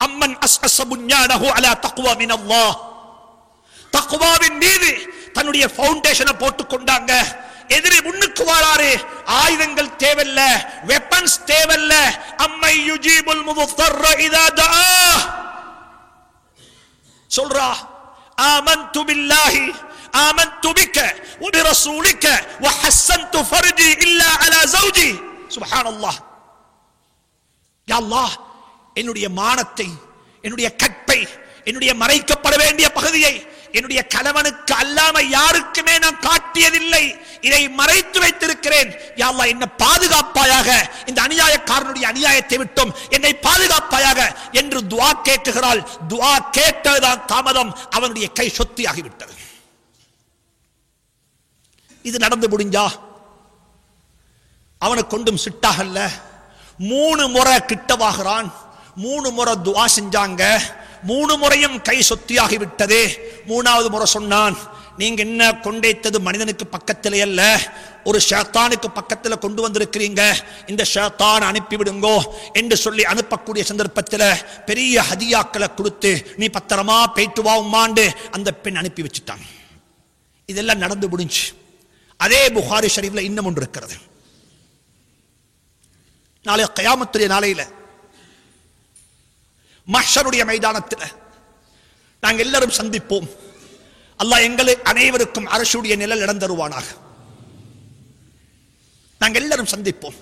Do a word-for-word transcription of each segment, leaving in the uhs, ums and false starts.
அம்மன் அஸ்அஸ புன்யானஹு அலா தக்வா மினல்லாஹ். தக்வாவின் மீது தன்னுடைய ஃபவுண்டேஷனை போட்டுக் கொண்டாங்க. எதிரி முன்னுக்கு வராரு, ஆயுதங்கள் தேவையில்ல, வெப்பன்ஸ் தேவையில்ல. அம்மை யுஜீபுல் முஃதர்ர இதா தஆ சொல்றா, ஆமன்து பில்லாஹி ஆமன்து பிக வ பிரசூலிக வ ஹஸ்ஸன்து ஃபர்ஜி இல்லா அலா ஜௌஜி. சுப்ஹானல்லாஹ். யா அல்லாஹ், என்னுடைய மானத்தை, என்னுடைய கற்பை, என்னுடைய மறைக்கப்பட வேண்டிய பகுதியை என்னுடைய கணவனுக்கு அல்லாம யாருக்குமே நான் காட்டியதில்லை, இதை மறைத்து வைத்திருக்கிறேன். யா அல்லாஹ், என்னை பாதுகாப்பாயாக, இந்த அநியாயக்காரனுடைய அநியாயத்தை விட்டும் என்னை பாதுகாப்பாயாக என்று துஆ கேட்கிறாள். துஆ கேட்டதுதான் தாமதம், அவனுடைய கை சொத்தியாகிவிட்டது. இது நடந்து முடிஞ்சா அவனை கொண்டும் சிட்டாகல்ல. மூணு முறை கிட்டவாகிறான், மூணு முறை துஆ செஞ்சாங்க, மூணு முறையும் கை சொத்தியாகி விட்டது. மூணாவது முறை சொன்னான், நீங்க என்ன கொண்டைத்தது மனிதனுக்கு பக்கத்திலே அல்ல, ஒரு ஷைத்தானுக்கு பக்கத்தில் கொண்டு வந்திருக்கிறீங்க, இந்த ஷைத்தான் அனுப்பிவிடுங்கோ என்று சொல்லி அனுப்பக்கூடிய சந்தர்ப்பத்தில் பெரிய ஹதியாக்களை கொடுத்து நீ பத்திரமா போயிட்டு வா உம்மாண்டு அந்த பெண் அனுப்பி வச்சுட்டான். இதெல்லாம் நடந்து முடிஞ்சு. அதே புகாரி ஷரீஃப்ல இன்னும் ஒன்று இருக்கிறது. நாளை கியாமத்துடைய நாளையில மஹ்ஷருடைய மைதானத்தில் நாங்கள் எல்லாரும் சந்திப்போம். அல்லாஹ் எங்களை அனைவருக்கும் அரசுடைய நிழல் இடம் தருவானாக. நாங்கள் எல்லாரும் சந்திப்போம்.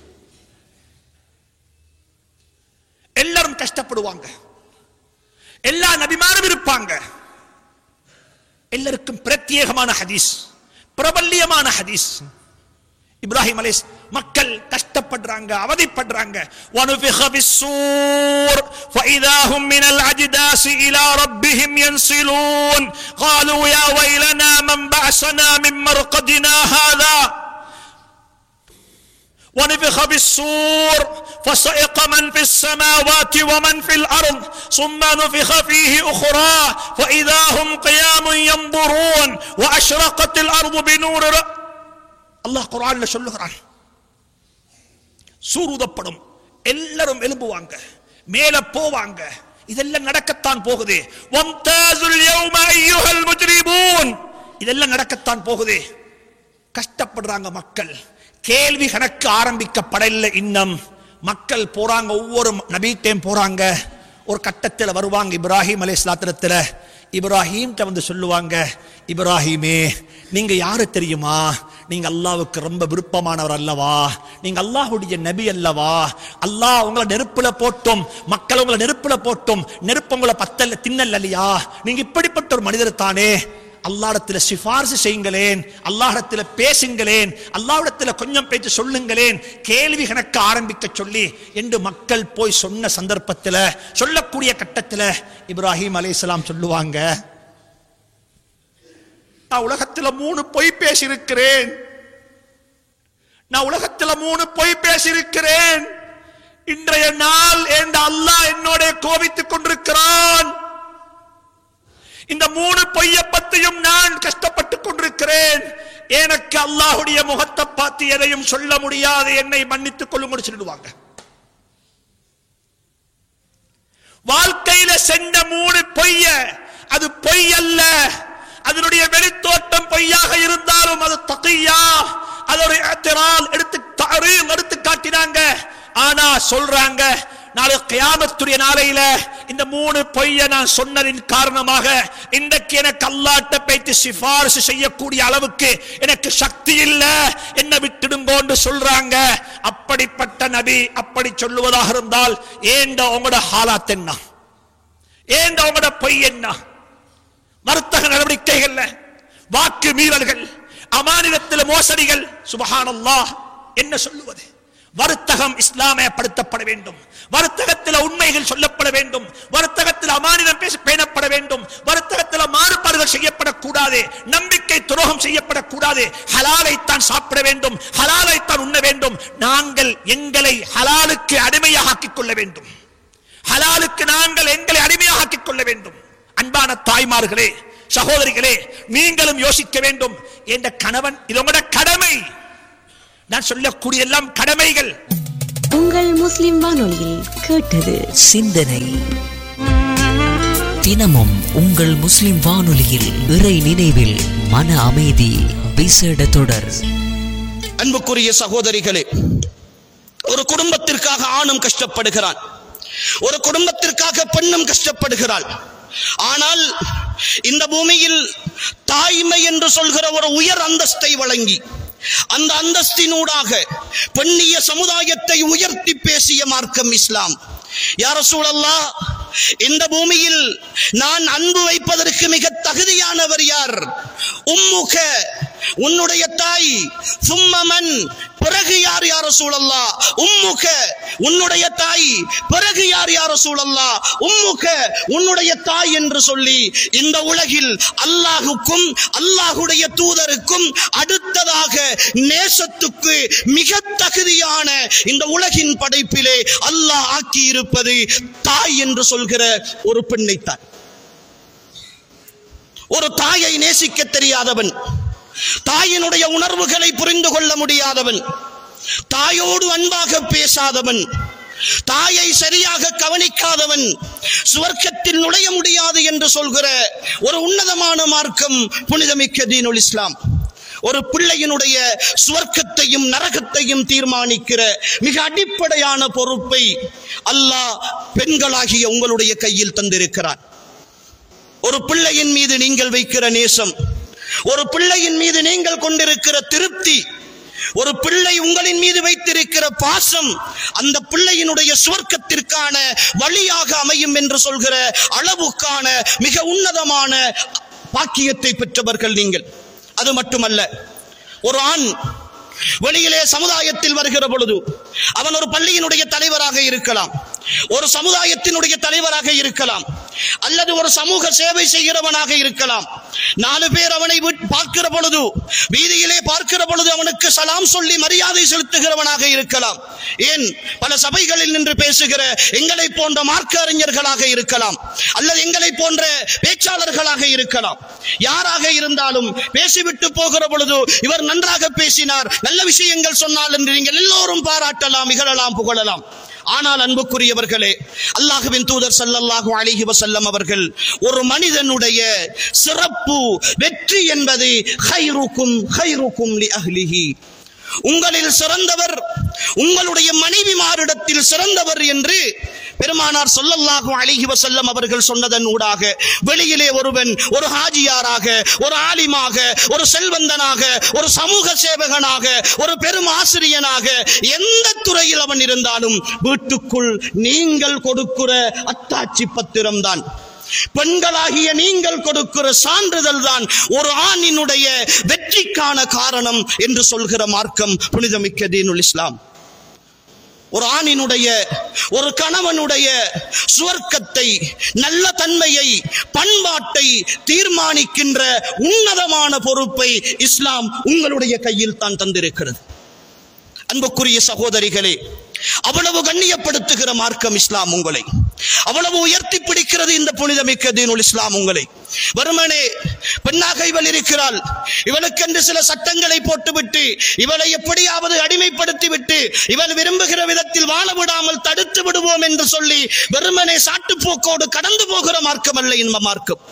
எல்லாரும் கஷ்டப்படுவாங்க, எல்லா நபிமாரும் இருப்பாங்க. எல்லாருக்கும் பிரத்யேகமான ஹதீஸ், பிரபல்யமான ஹதீஸ். இப்ராஹிம் அலைஹிஸ் மக்கள் கஷ்டப்படுறாங்க, அவதிப்படுறாங்க. وَنُفِخَ بِالصُّورِ فَإِذَا هُمْ مِنَ الْأَجْدَاثِ إِلَى رَبِّهِمْ يَنْسِلُونَ قَالُوا يَا وَيْلَنَا مَنْ بَعَثَنَا مِنْ مَرْقَدِنَا هَذَا وَنُفِخَ بِالصُّورِ فَصَعِقَ مَنْ فِي السَّمَاوَاتِ وَمَنْ فِي الْأَرْضِ ثُمَّ نُفِخَ فِيهِ أُخْرَى فَإِذَا هُمْ قِيَامٌ يَنْظُرُونَ وَأَشْرَقَتِ الْأَرْضُ بِنُورِ அல்லாஹ் குர்ஆன்ல சொல்லுகிறான், சூருதப்படும், எல்லாரும் எழும்புவாங்க, மேல போவாங்க. இதெல்லாம் நடக்கத்தான் போகுது. வம்தாஸுல் யௌம அய்யுஹல் முஜ்ரிமூன், இதெல்லாம் நடக்கத்தான் போகுது. கஷ்டப்படுறாங்க மக்கள். கேள்வி கணக்கு ஆரம்பிக்கப்படவில்லை இன்னும். மக்கள் போறாங்க, ஒவ்வொரு நபிட்டையும் போறாங்க. ஒரு கட்டத்தில் வருவாங்க இப்ராஹிம் அலைஹிஸ்ஸலாத்துல. இப்ராஹிம் வந்து சொல்லுவாங்க, இப்ராஹிமே நீங்க யாரு தெரியுமா? நீங்க அல்லாஹ்வுக்கு ரொம்ப விருப்பமானவர் அல்லவா? நீங்க அல்லாஹ்வுடைய நபி அல்லவா? அல்லாஹ் உங்களை நெருப்புல போட்டும், மக்கள் உங்களை நெருப்புல போட்டும், நெருப்பு உங்களை பத்தல்ல தின்னல் இல்லையா? நீங்க இப்படிப்பட்ட ஒரு மனிதர் தானே. அல்லாஹ்விடத்தில் சிபாரிசு செய்யுங்களேன், அல்லாஹ்விடத்தில் பேசுங்களேன், அல்லாஹ்விடத்தில் கொஞ்சம் பேச்சு சொல்லுங்களேன், கேள்வி கணக்கு ஆரம்பிக்க சொல்லி என்று மக்கள் போய் சொன்ன சந்தர்ப்பத்தில், சொல்லக்கூடிய கட்டத்தில் இப்ராஹிம் அலைஹிஸ்ஸலாம் சொல்லுவாங்க, நான் உலகத்தில் மூணு பொய் பேசியிருக்கிறேன், நான் உலகத்தில் மூணு பொய் பேசியிருக்கிறேன். இன்றைய நாள் என்ற அல்லாஹ் என்னோட கோபித்துக் கொண்டிருக்கிறான். இந்த மூணு பொய்ய பத்தியும் நான் கஷ்டப்பட்டுக் கொண்டிருக்கிறேன். எனக்கு அல்லாஹ்வுடைய முகத்தை பார்த்து எதையும் சொல்ல முடியாது, என்னை மன்னித்துக் கொள்ளும் சொல்லிடுவாங்க. வாழ்க்கையில சென்ற மூணு பொய்ய, அது பொய் அல்ல, அதனுடைய வெளித்தோட்டம் பொய்யாக இருந்தாலும் அது தகியா, அதோட எடுத்து எடுத்து காட்டினாங்க. ஆனா சொல்றாங்க, நாளை கியாமத்துடைய நாளையில இந்த மூணு பொய்ய நான் சொன்னதின் காரணமாக இன்றைக்கு எனக்கு அல்லாஹ்ட்ட பேசி சிபாரிசு செய்யக்கூடிய அளவுக்கு எனக்கு சக்தி இல்ல, என்ன விட்டுடுங்கோன்னு சொல்றாங்க. அப்படிப்பட்ட நபி அப்படி சொல்லுவதாக இருந்தால் ஏண்ட உங்களோட ஹாலாத் என்ன? ஏண்ட உங்களோட பொய் என்ன? வர்த்தக நடவடிக்கைகள், வாக்கு மீறல்கள், அமானிதத்தில் மோசடிகள், சுப்ஹானல்லாஹ் என்ன சொல்லுவது? வர்த்தகம் இஸ்லாமயப்படுத்தப்பட வேண்டும், வர்த்தகத்தில் உண்மைகள் சொல்லப்பட வேண்டும், வர்த்தகத்தில் அமானிதம் பேணப்பட வேண்டும், வர்த்தகத்தில் மாறுபாடுகள் செய்யப்படக்கூடாது, நம்பிக்கை துரோகம் செய்யப்படக்கூடாது, ஹலாலைத்தான் சாப்பிட வேண்டும், ஹலாலைத்தான் உண்ண வேண்டும். நாங்கள் எங்களை ஹலாலுக்கு அடிமையாக ஆக்கிக் கொள்ள வேண்டும், ஹலாலுக்கு நாங்கள் எங்களை அடிமையாக ஆக்கிக் கொள்ள வேண்டும். அன்பான தாய்மார்களே, சகோதரிகளே, நீங்களும் யோசிக்க வேண்டும். என்ற கணவன் இது உங்களோட கடமை. நான் சொல்லக்கூடிய எல்லாம் கடமைகள். உங்கள் முஸ்லிம் வானொலியில் கேட்டது சிந்தனை. தினமும் உங்கள் முஸ்லிம் வானொலியில் இறை நினைவில் மன அமைதி விசேட தொடர். அன்புக்குரிய சகோதரிகளே, ஒரு குடும்பத்திற்காக ஆணும் கஷ்டப்படுகிறான், ஒரு குடும்பத்திற்காக பெண்ணும் கஷ்டப்படுகிறாள். ஆனால் இந்த பூமியில் தாய்மை என்று சொல்கிற ஒரு உயர் அந்தஸ்தை வழங்கி அந்த அந்தஸ்தினூடாக பெண்ணிய சமுதாயத்தை உயர்த்தி பேசிய மார்க்கம் இஸ்லாம். யா ரசூலல்லாஹ், இந்த பூமியில் நான் அன்பு வைப்பதற்கு மிக தகுதியானவர் யார்? உம்முக, உன்னுடைய தாய். சும்மமன், பிறகு யார் யா ரசூலல்லாஹ்? உம்முக, உன்னுடைய தாய். பிறகு யார் யா ரசூலல்லாஹ்? உம்முக, உன்னுடைய தாய் என்று சொல்லி இந்த உலகில் அல்லாஹுக்கும் அல்லாஹுடைய தூதருக்கும் அடுத்ததாக நேசத்துக்கு மிக தகுதியான இந்த உலகின் படைப்பிலே அல்லாஹ் ஆக்கி இருப்பது தாய் என்று சொல்கிற ஒரு பெண்ணைத்தான். ஒரு தாயை நேசிக்க தெரியாதவன், தாயினுடைய உணர்வுகளை புரிந்து கொள்ள முடியாதவன், தாயோடு அன்பாக பேசாதவன், தாயை சரியாக கவனிக்காதவன் சுவர்க்கத்தில் நுழைய முடியாது என்று சொல்கிற ஒரு உன்னதமான மார்க்கம் புனிதமிக்க தீனுல் இஸ்லாம். ஒரு பிள்ளையினுடைய சுவர்க்கத்தையும் நரகத்தையும் தீர்மானிக்கிற மிக அடிப்படையான பொறுப்பை அல்லாஹ் பெண்களாகிய உங்களுடைய கையில் தந்திருக்கிறான். ஒரு பிள்ளையின் மீது நீங்கள் வைக்கிற நேசம், ஒரு பிள்ளையின் மீது நீங்கள் கொண்டிருக்கிற திருப்தி, ஒரு பிள்ளை உங்களின் மீது வைத்திருக்கிற பாசம் அந்த பிள்ளையினுடைய சுவர்க்கத்திற்கான வழியாக அமையும் என்று சொல்கிற அளவுக்கான மிக உன்னதமான பாக்கியத்தை பெற்றவர்கள் நீங்கள். அது மட்டுமல்ல, ஒரு ஆண் வெளியிலே சமுதாயத்தில் வருகிற பொழுது அவன் ஒரு பள்ளியினுடைய தலைவராக இருக்கலாம், ஒரு சமுதாயத்தினுடைய தலைவராக இருக்கலாம், அல்லது ஒரு சமூக சேவை செய்கிறவனாக இருக்கலாம். நாலு பேர் அவனை பார்க்கிற பொழுது, வீதியிலே பார்க்கிற பொழுது அவனுக்கு சலாம் சொல்லி மரியாதை செலுத்துகிறவனாக இருக்கலாம். ஏன், பல சபைகளில் நின்று பேசுகிற எங்களை போன்ற மார்க்க அறிஞர்களாக இருக்கலாம், அல்லது எங்களை போன்ற பேச்சாளர்களாக இருக்கலாம். யாராக இருந்தாலும் பேசிவிட்டு போகிற பொழுது இவர் நன்றாக பேசினார், நல்ல விஷயங்கள் சொன்னால் என்று நீங்கள் எல்லோரும் பாராட்டலாம், இகழலாம், புகழலாம். ஆனால் அன்புக்குரியவர்களே, அல்லாஹ்வின் தூதர் ஸல்லல்லாஹு அலைஹி வஸல்லம் அவர்கள் ஒரு மனிதனுடைய சிறப்பு வெற்றி என்பது கைருக்கும் கைருக்கும் லி அஹ்லிஹி, உங்களில் சிறந்தவர் உங்களுடைய மனைவிமாரிடத்தில் சிறந்தவர் என்று பெருமானார் ஸல்லல்லாஹு அலைஹி வஸல்லம் அவர்கள் சொன்னதன் ஊடாக வெளியிலே ஒருவன் ஒரு ஹாஜியாராக, ஒரு ஆலிமாக, ஒரு செல்வந்தனாக, ஒரு சமூக சேவகனாக, ஒரு பெரும் ஆசிரியனாக, எந்த துறையில் அவன் இருந்தாலும் வீட்டுக்குள் நீங்கள் கொடுக்கிற அத்தாட்சி பத்திரம் தான், பெண்களாகிய நீங்கள் கொடுக்கிற சான்றிதழ் தான் ஒரு ஆணினுடைய வெற்றிக்கான காரணம் என்று சொல்கிற மார்க்கம் புனிதமிக்க தீனுல் இஸ்லாம். ஒரு ஆணினுடைய, ஒரு கணவனுடைய சுவர்க்கத்தை, நல்ல தன்மையை, பண்பாட்டை தீர்மானிக்கின்ற உன்னதமான பொறுப்பை இஸ்லாம் உங்களுடைய கையில் தான் தந்திருக்கிறது. அன்புக்குரிய சகோதரிகளே, அவ்வளவு கண்ணியப்படுத்துகிற மார்க்கம் இஸ்லாம் உங்களை, அவ்வளவு உயர்த்தி பிடிக்கிறது இந்த புனிதமிக்க தீனுல் இஸ்லாம் உங்களை. வருமனே பெண்ணாக இவள் இருக்கிறாள், இவளுக்கென்று சில சட்டங்களை போட்டுவிட்டு இவளை எப்படியாவது அடிமைப்படுத்தி விட்டு இவள் விரும்புகிற விதத்தில் வாழ விடாமல் தடுத்து விடுவோம் என்று சொல்லி வெறுமனே சாட்டுப்போக்கோடு கடந்து போகிற மார்க்கம் அல்ல இந்த மார்க்கம்.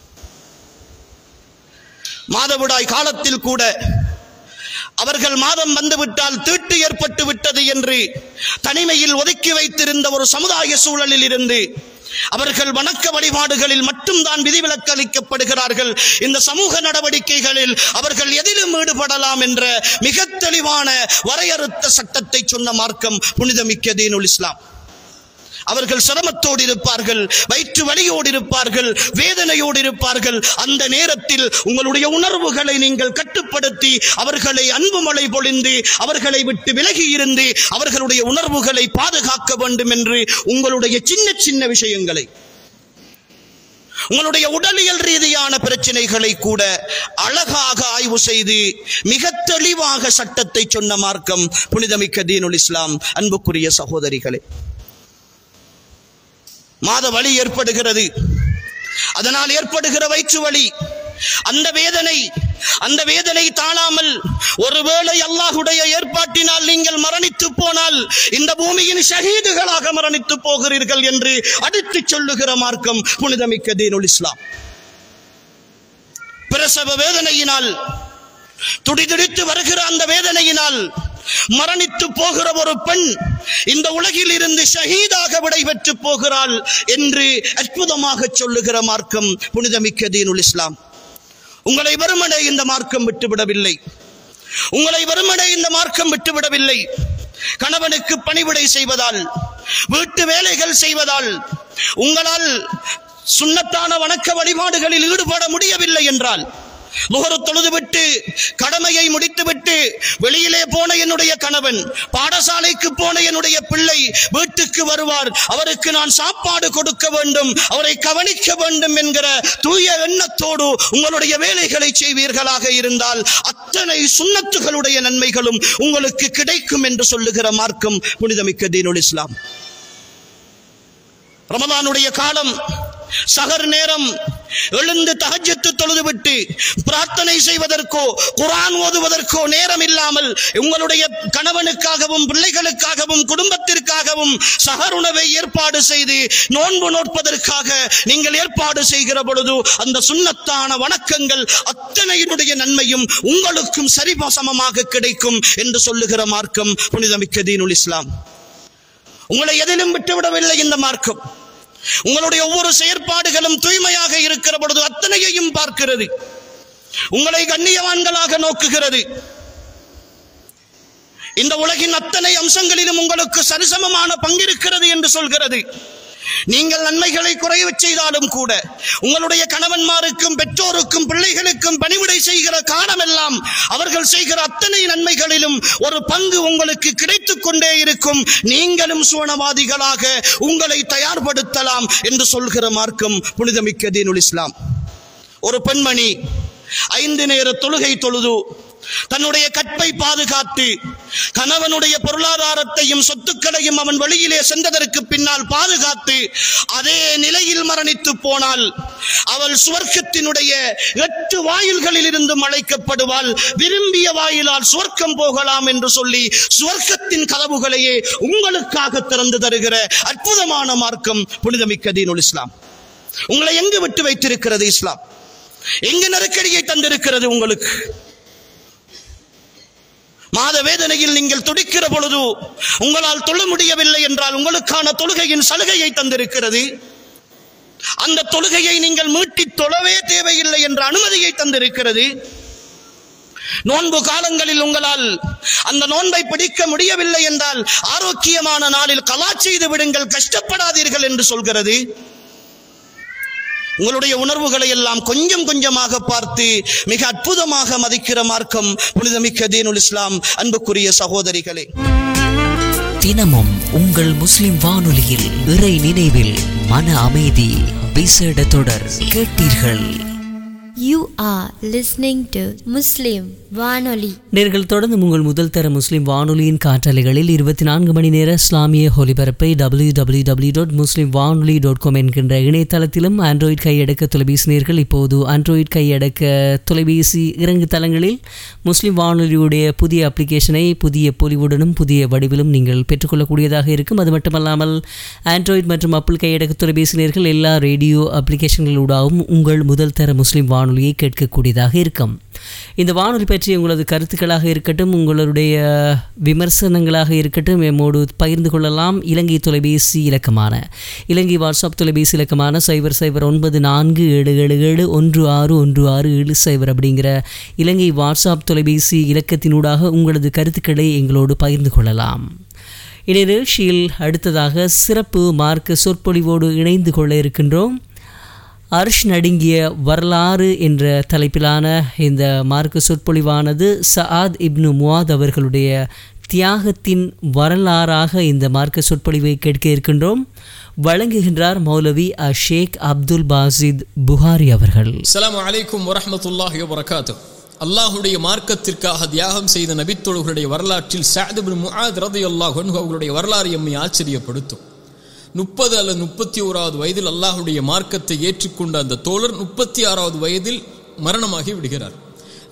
மாதவிடாய் காலத்தில் கூட அவர்கள் மாதம் வந்துவிட்டால் தீட்டு ஏற்பட்டு விட்டது என்று தனிமையில் ஒதுக்கி வைத்திருந்த ஒரு சமுதாய சூழலில் இருந்து அவர்கள் வணக்க வழிபாடுகளில் மட்டும்தான் விதிவிலக்கு அளிக்கப்படுகிறார்கள். இந்த சமூக நடவடிக்கைகளில் அவர்கள் எதிலும் ஈடுபடலாம் என்ற மிக தெளிவான வரையறுத்த சட்டத்தை சொன்ன மார்க்கம் புனிதமிக்க தீனுல் இஸ்லாம். அவர்கள் சிரமத்தோடு இருப்பார்கள், வயிற்று வலியோடு இருப்பார்கள், வேதனையோடு இருப்பார்கள். அந்த நேரத்தில் உங்களுடைய உணர்வுகளை நீங்கள் கட்டுப்படுத்தி அவர்களை அன்பு மழை பொழிந்து அவர்களை விட்டு விலகி இருந்து அவர்களுடைய உணர்வுகளை பாதுகாக்க வேண்டும் என்று உங்களுடைய சின்ன சின்ன விஷயங்களை, உங்களுடைய உடலியல் ரீதியான பிரச்சனைகளை கூட அழகாக ஆய்வு செய்து மிக தெளிவாக சட்டத்தை சொன்ன மார்க்கம் புனிதமிக்க தீனுல் இஸ்லாம். அன்புக்குரிய சகோதரிகளே, மாத வலி ஏற்படுகிறது, அதனால் ஏற்படுகிற வயிற்று வலி, அந்த வேதனை அந்த வேதனை தாழாமல் ஒருவேளை அல்லாஹ்வுடைய ஏற்பாட்டினால் நீங்கள் மரணித்து போனால் இந்த பூமியின் ஷஹீதுகளாக மரணித்து போகிறீர்கள் என்று அடித்து சொல்லுகிற மார்க்கம் புனிதமிக்க தீனுல் இஸ்லாம். பிரசவ வேதனையினால் துடிதுடித்து வருகிற அந்த வேதனையினால் மரணித்து போகிற ஒரு பெண் இந்த உலகில் இருந்து ஷஹீதாக விடைபெற்று போகிறாள் என்று அற்புதமாக சொல்லுகிற மார்க்கம் புனிதமிக்க தீனுல் இஸ்லாம். உங்களை வெறுமனே இந்த மார்க்கம் விட்டுவிடவில்லை. உங்களை வெறுமனே இந்த மார்க்கம் விட்டுவிடவில்லை. கணவனுக்கு பணிவிடை செய்வதால், வீட்டு வேலைகள் செய்வதால் உங்களால் சுன்னத்தான வணக்க வழிபாடுகளில் ஈடுபட முடியவில்லை என்றால், லுஹர் தொழுதுவிட்டு கடமையை முடித்துவிட்டு வெளியிலே போன என்னுடைய கணவன், பாடசாலைக்கு போன என்னுடைய பிள்ளை வீட்டுக்கு வருவார், அவருக்கு நான் சாப்பாடு கொடுக்க வேண்டும், அவரை கவனிக்க வேண்டும் என்கிற தூய எண்ணத்தோடு உங்களுடைய வேலைகளை செய்வீர்களாக இருந்தால் அத்தனை சுன்னத்துகளுடைய நன்மைகளும் உங்களுக்கு கிடைக்கும் என்று சொல்லுகிற மார்க்கம் புனிதமிக்க தீனுல் இஸ்லாம். ரமலானுடைய காலம், சஹர் நேரம், எழுந்து தஹஜ்ஜத் தொழுதுவிட்டு பிரார்த்தனை செய்வதற்கோ குர்ஆன் ஓதுவதற்கோ நேரம் இல்லாமல் உங்களுடைய கணவனுக்காகவும் பிள்ளைகளுக்காகவும் குடும்பத்திற்காகவும் சஹர் உணவை ஏற்பாடு செய்து நோன்பு நோற்பதற்காக நீங்கள் ஏற்பாடு செய்கிற பொழுது அந்த சுன்னத்தான வணக்கங்கள் அத்தனையினுடைய நன்மையும் உங்களுக்கும் சரிசமமாக கிடைக்கும் என்று சொல்லுகிற மார்க்கம் புனிதமிக்க தீனுல் இஸ்லாம். உங்களை எதிலும் விட்டுவிடவில்லை இந்த மார்க்கம். உங்களுடைய ஒவ்வொரு செயற்பாடுகளும் தூய்மையாக இருக்கிற பொழுது அத்தனையையும் பார்க்கிறது. உங்களை கண்ணியவான்களாக நோக்குகிறது. இந்த உலகின் அத்தனை அம்சங்களிலும் உங்களுக்கு சரிசமமான பங்கிருக்கிறது என்று சொல்கிறது. நீங்கள் நன்மைகளை குறைய செய்தாலும் கூட உங்களுடைய கணவன்மாருக்கும் பெற்றோருக்கும் பிள்ளைகளுக்கும் பணிவிடை செய்கிற காலமெல்லாம் அவர்கள் செய்கிற அத்தனை நன்மைகளிலும் ஒரு பங்கு உங்களுக்கு கிடைத்துக் கொண்டே இருக்கும். நீங்களும் சுவனவாதிகளாக உங்களை தயார்படுத்தலாம் என்று சொல்கிற மார்க்கம் புனிதமிக்க தீனுல் இஸ்லாம். ஒரு பெண்மணி ஐந்து நேர தொழுகை தொழுது தன்னுடைய கற்பை பாதுகாத்து கணவனுடைய பொருளாதாரத்தையும் சொத்துக்களையும் அவன் வெளியிலே சென்றதற்கு பின்னால் பாதுகாத்து அதே நிலையில் மரணித்து போனால் அவள் சுவர்க்கத்தினுடைய எட்டு வாயில்களில் இருந்து அழைக்கப்படுவாள். விரும்பிய வாயிலால் சுவர்க்கம் போகலாம் என்று சொல்லி சுவர்க்கத்தின் கதவுகளையே உங்களுக்காக திறந்து தருகிற அற்புதமான மார்க்கம் புனிதமிக்க தீனுல் இஸ்லாம். உங்களை எங்கு விட்டு வைத்திருக்கிறது இஸ்லாம்? எங்கு நெருக்கடியை தந்திருக்கிறது உங்களுக்கு? மாத வேதனையில் நீங்கள் துடிக்கிற பொழுது உங்களால் தொழ முடியவில்லை என்றால் உங்களுக்கான தொழுகையின் சலுகையை தந்திருக்கிறது. அந்த தொழுகையை நீங்கள் மீட்டி தொழவே தேவையில்லை என்ற அனுமதியை தந்திருக்கிறது. நோன்பு காலங்களில் உங்களால் அந்த நோன்பை பிடிக்க முடியவில்லை என்றால் ஆரோக்கியமான நாளில் கலா செய்து விடுங்கள், கஷ்டப்படாதீர்கள் என்று சொல்கிறது. உங்களுடைய உணர்வுகளை எல்லாம் கொஞ்சம் கொஞ்சமாக பார்த்து மிக அற்புதமாக மதிக்கிற மார்க்கம் புனிதமிக்க தீனுல் இஸ்லாம். அன்புக்குரிய சகோதரிகளே, தினமும் உங்கள் முஸ்லிம் வானொலியில் இறை நினைவில் மன அமைதி விசேட தொடர் கேட்டீர்கள். You are listening to Muslim வானொலி. நேர்கள் தொடர்ந்து உங்கள் முதல் தர முஸ்லிம் வானொலியின் காற்றலைகளில் இருபத்தி நான்கு மணி நேர இஸ்லாமிய ஒலிபரப்பை டபிள்யூ டபிள்யூ டபிள்யூ டாட் முஸ்லிம் வானொலி டாட் காம் என்கின்ற இணையதளத்திலும் ஆண்ட்ராய்டு கையடக்க தொலைபேசி நேர்கள் இப்போது ஆண்ட்ராய்டு கையடக்க தொலைபேசி இறங்கு தளங்களில் முஸ்லிம் வானொலியுடைய புதிய அப்ளிகேஷனை புதிய பொலிவுடனும் புதிய வடிவிலும் நீங்கள் பெற்றுக்கொள்ளக்கூடியதாக இருக்கும். அது மட்டுமல்லாமல் ஆண்ட்ராய்டு மற்றும் ஆப்பிள் கையடக்க தொலைபேசி நேர்கள் எல்லா ரேடியோ அப்ளிகேஷன்களூடாகவும் உங்கள் முதல் தர முஸ்லிம் வானொலியை கேட்கக்கூடியதாக இருக்கும். இந்த வானொலி பற்றி உங்களது கருத்துக்களாக இருக்கட்டும், உங்களுடைய விமர்சனங்களாக இருக்கட்டும், எம்மோடு பகிர்ந்து கொள்ளலாம். இலங்கை தொலைபேசி இலக்கமான இலங்கை வாட்ஸ்அப் தொலைபேசி இலக்கமான சைபர் சைபர் ஒன்பது நான்கு ஏழு ஏழு ஏழு ஒன்று ஆறு ஒன்று ஆறு ஏழு சைபர் அப்படிங்கிற இலங்கை வாட்ஸ்அப் தொலைபேசி இலக்கத்தினூடாக உங்களது கருத்துக்களை எங்களோடு பகிர்ந்து கொள்ளலாம். இந்நிகழ்ச்சியில் அடுத்ததாக சிறப்பு மார்க்க சொற்பொழிவோடு இணைந்து கொள்ள இருக்கின்றோம். அர்ஷ் நடுங்கிய வரலாறு என்ற தலைப்பிலான இந்த மார்க்க சொற்பொழிவானது சஆத் இப்னு முஆத் அவர்களுடைய தியாகத்தின் வரலாறாக இந்த மார்க்க சொற்பொழிவை கேட்க இருக்கின்றோம். வழங்குகின்றார் மௌலவி ஷேக் அப்துல் பாசித் புகாரி அவர்கள். அஸ்ஸலாமு அலைக்கும் வரஹ்மத்துல்லாஹி வபரகாத்துஹு. அல்லாஹ்வுடைய மார்க்கத்திற்காக தியாகம் செய்த நபித்தோழர்களுடைய வரலாற்றில் சஅத் இப்னு முஆத் ரலியல்லாஹு அன்ஹு அவர்களுடைய வரலாறு எம்மை ஆச்சரியப்படுத்தும். முப்பது அல்லது முப்பத்தி ஓராவது வயதில் அல்லாஹுடைய மார்க்கத்தை ஏற்றுக்கொண்ட அந்த தோழர் முப்பத்தி ஆறாவது வயதில் மரணமாகி விடுகிறார்.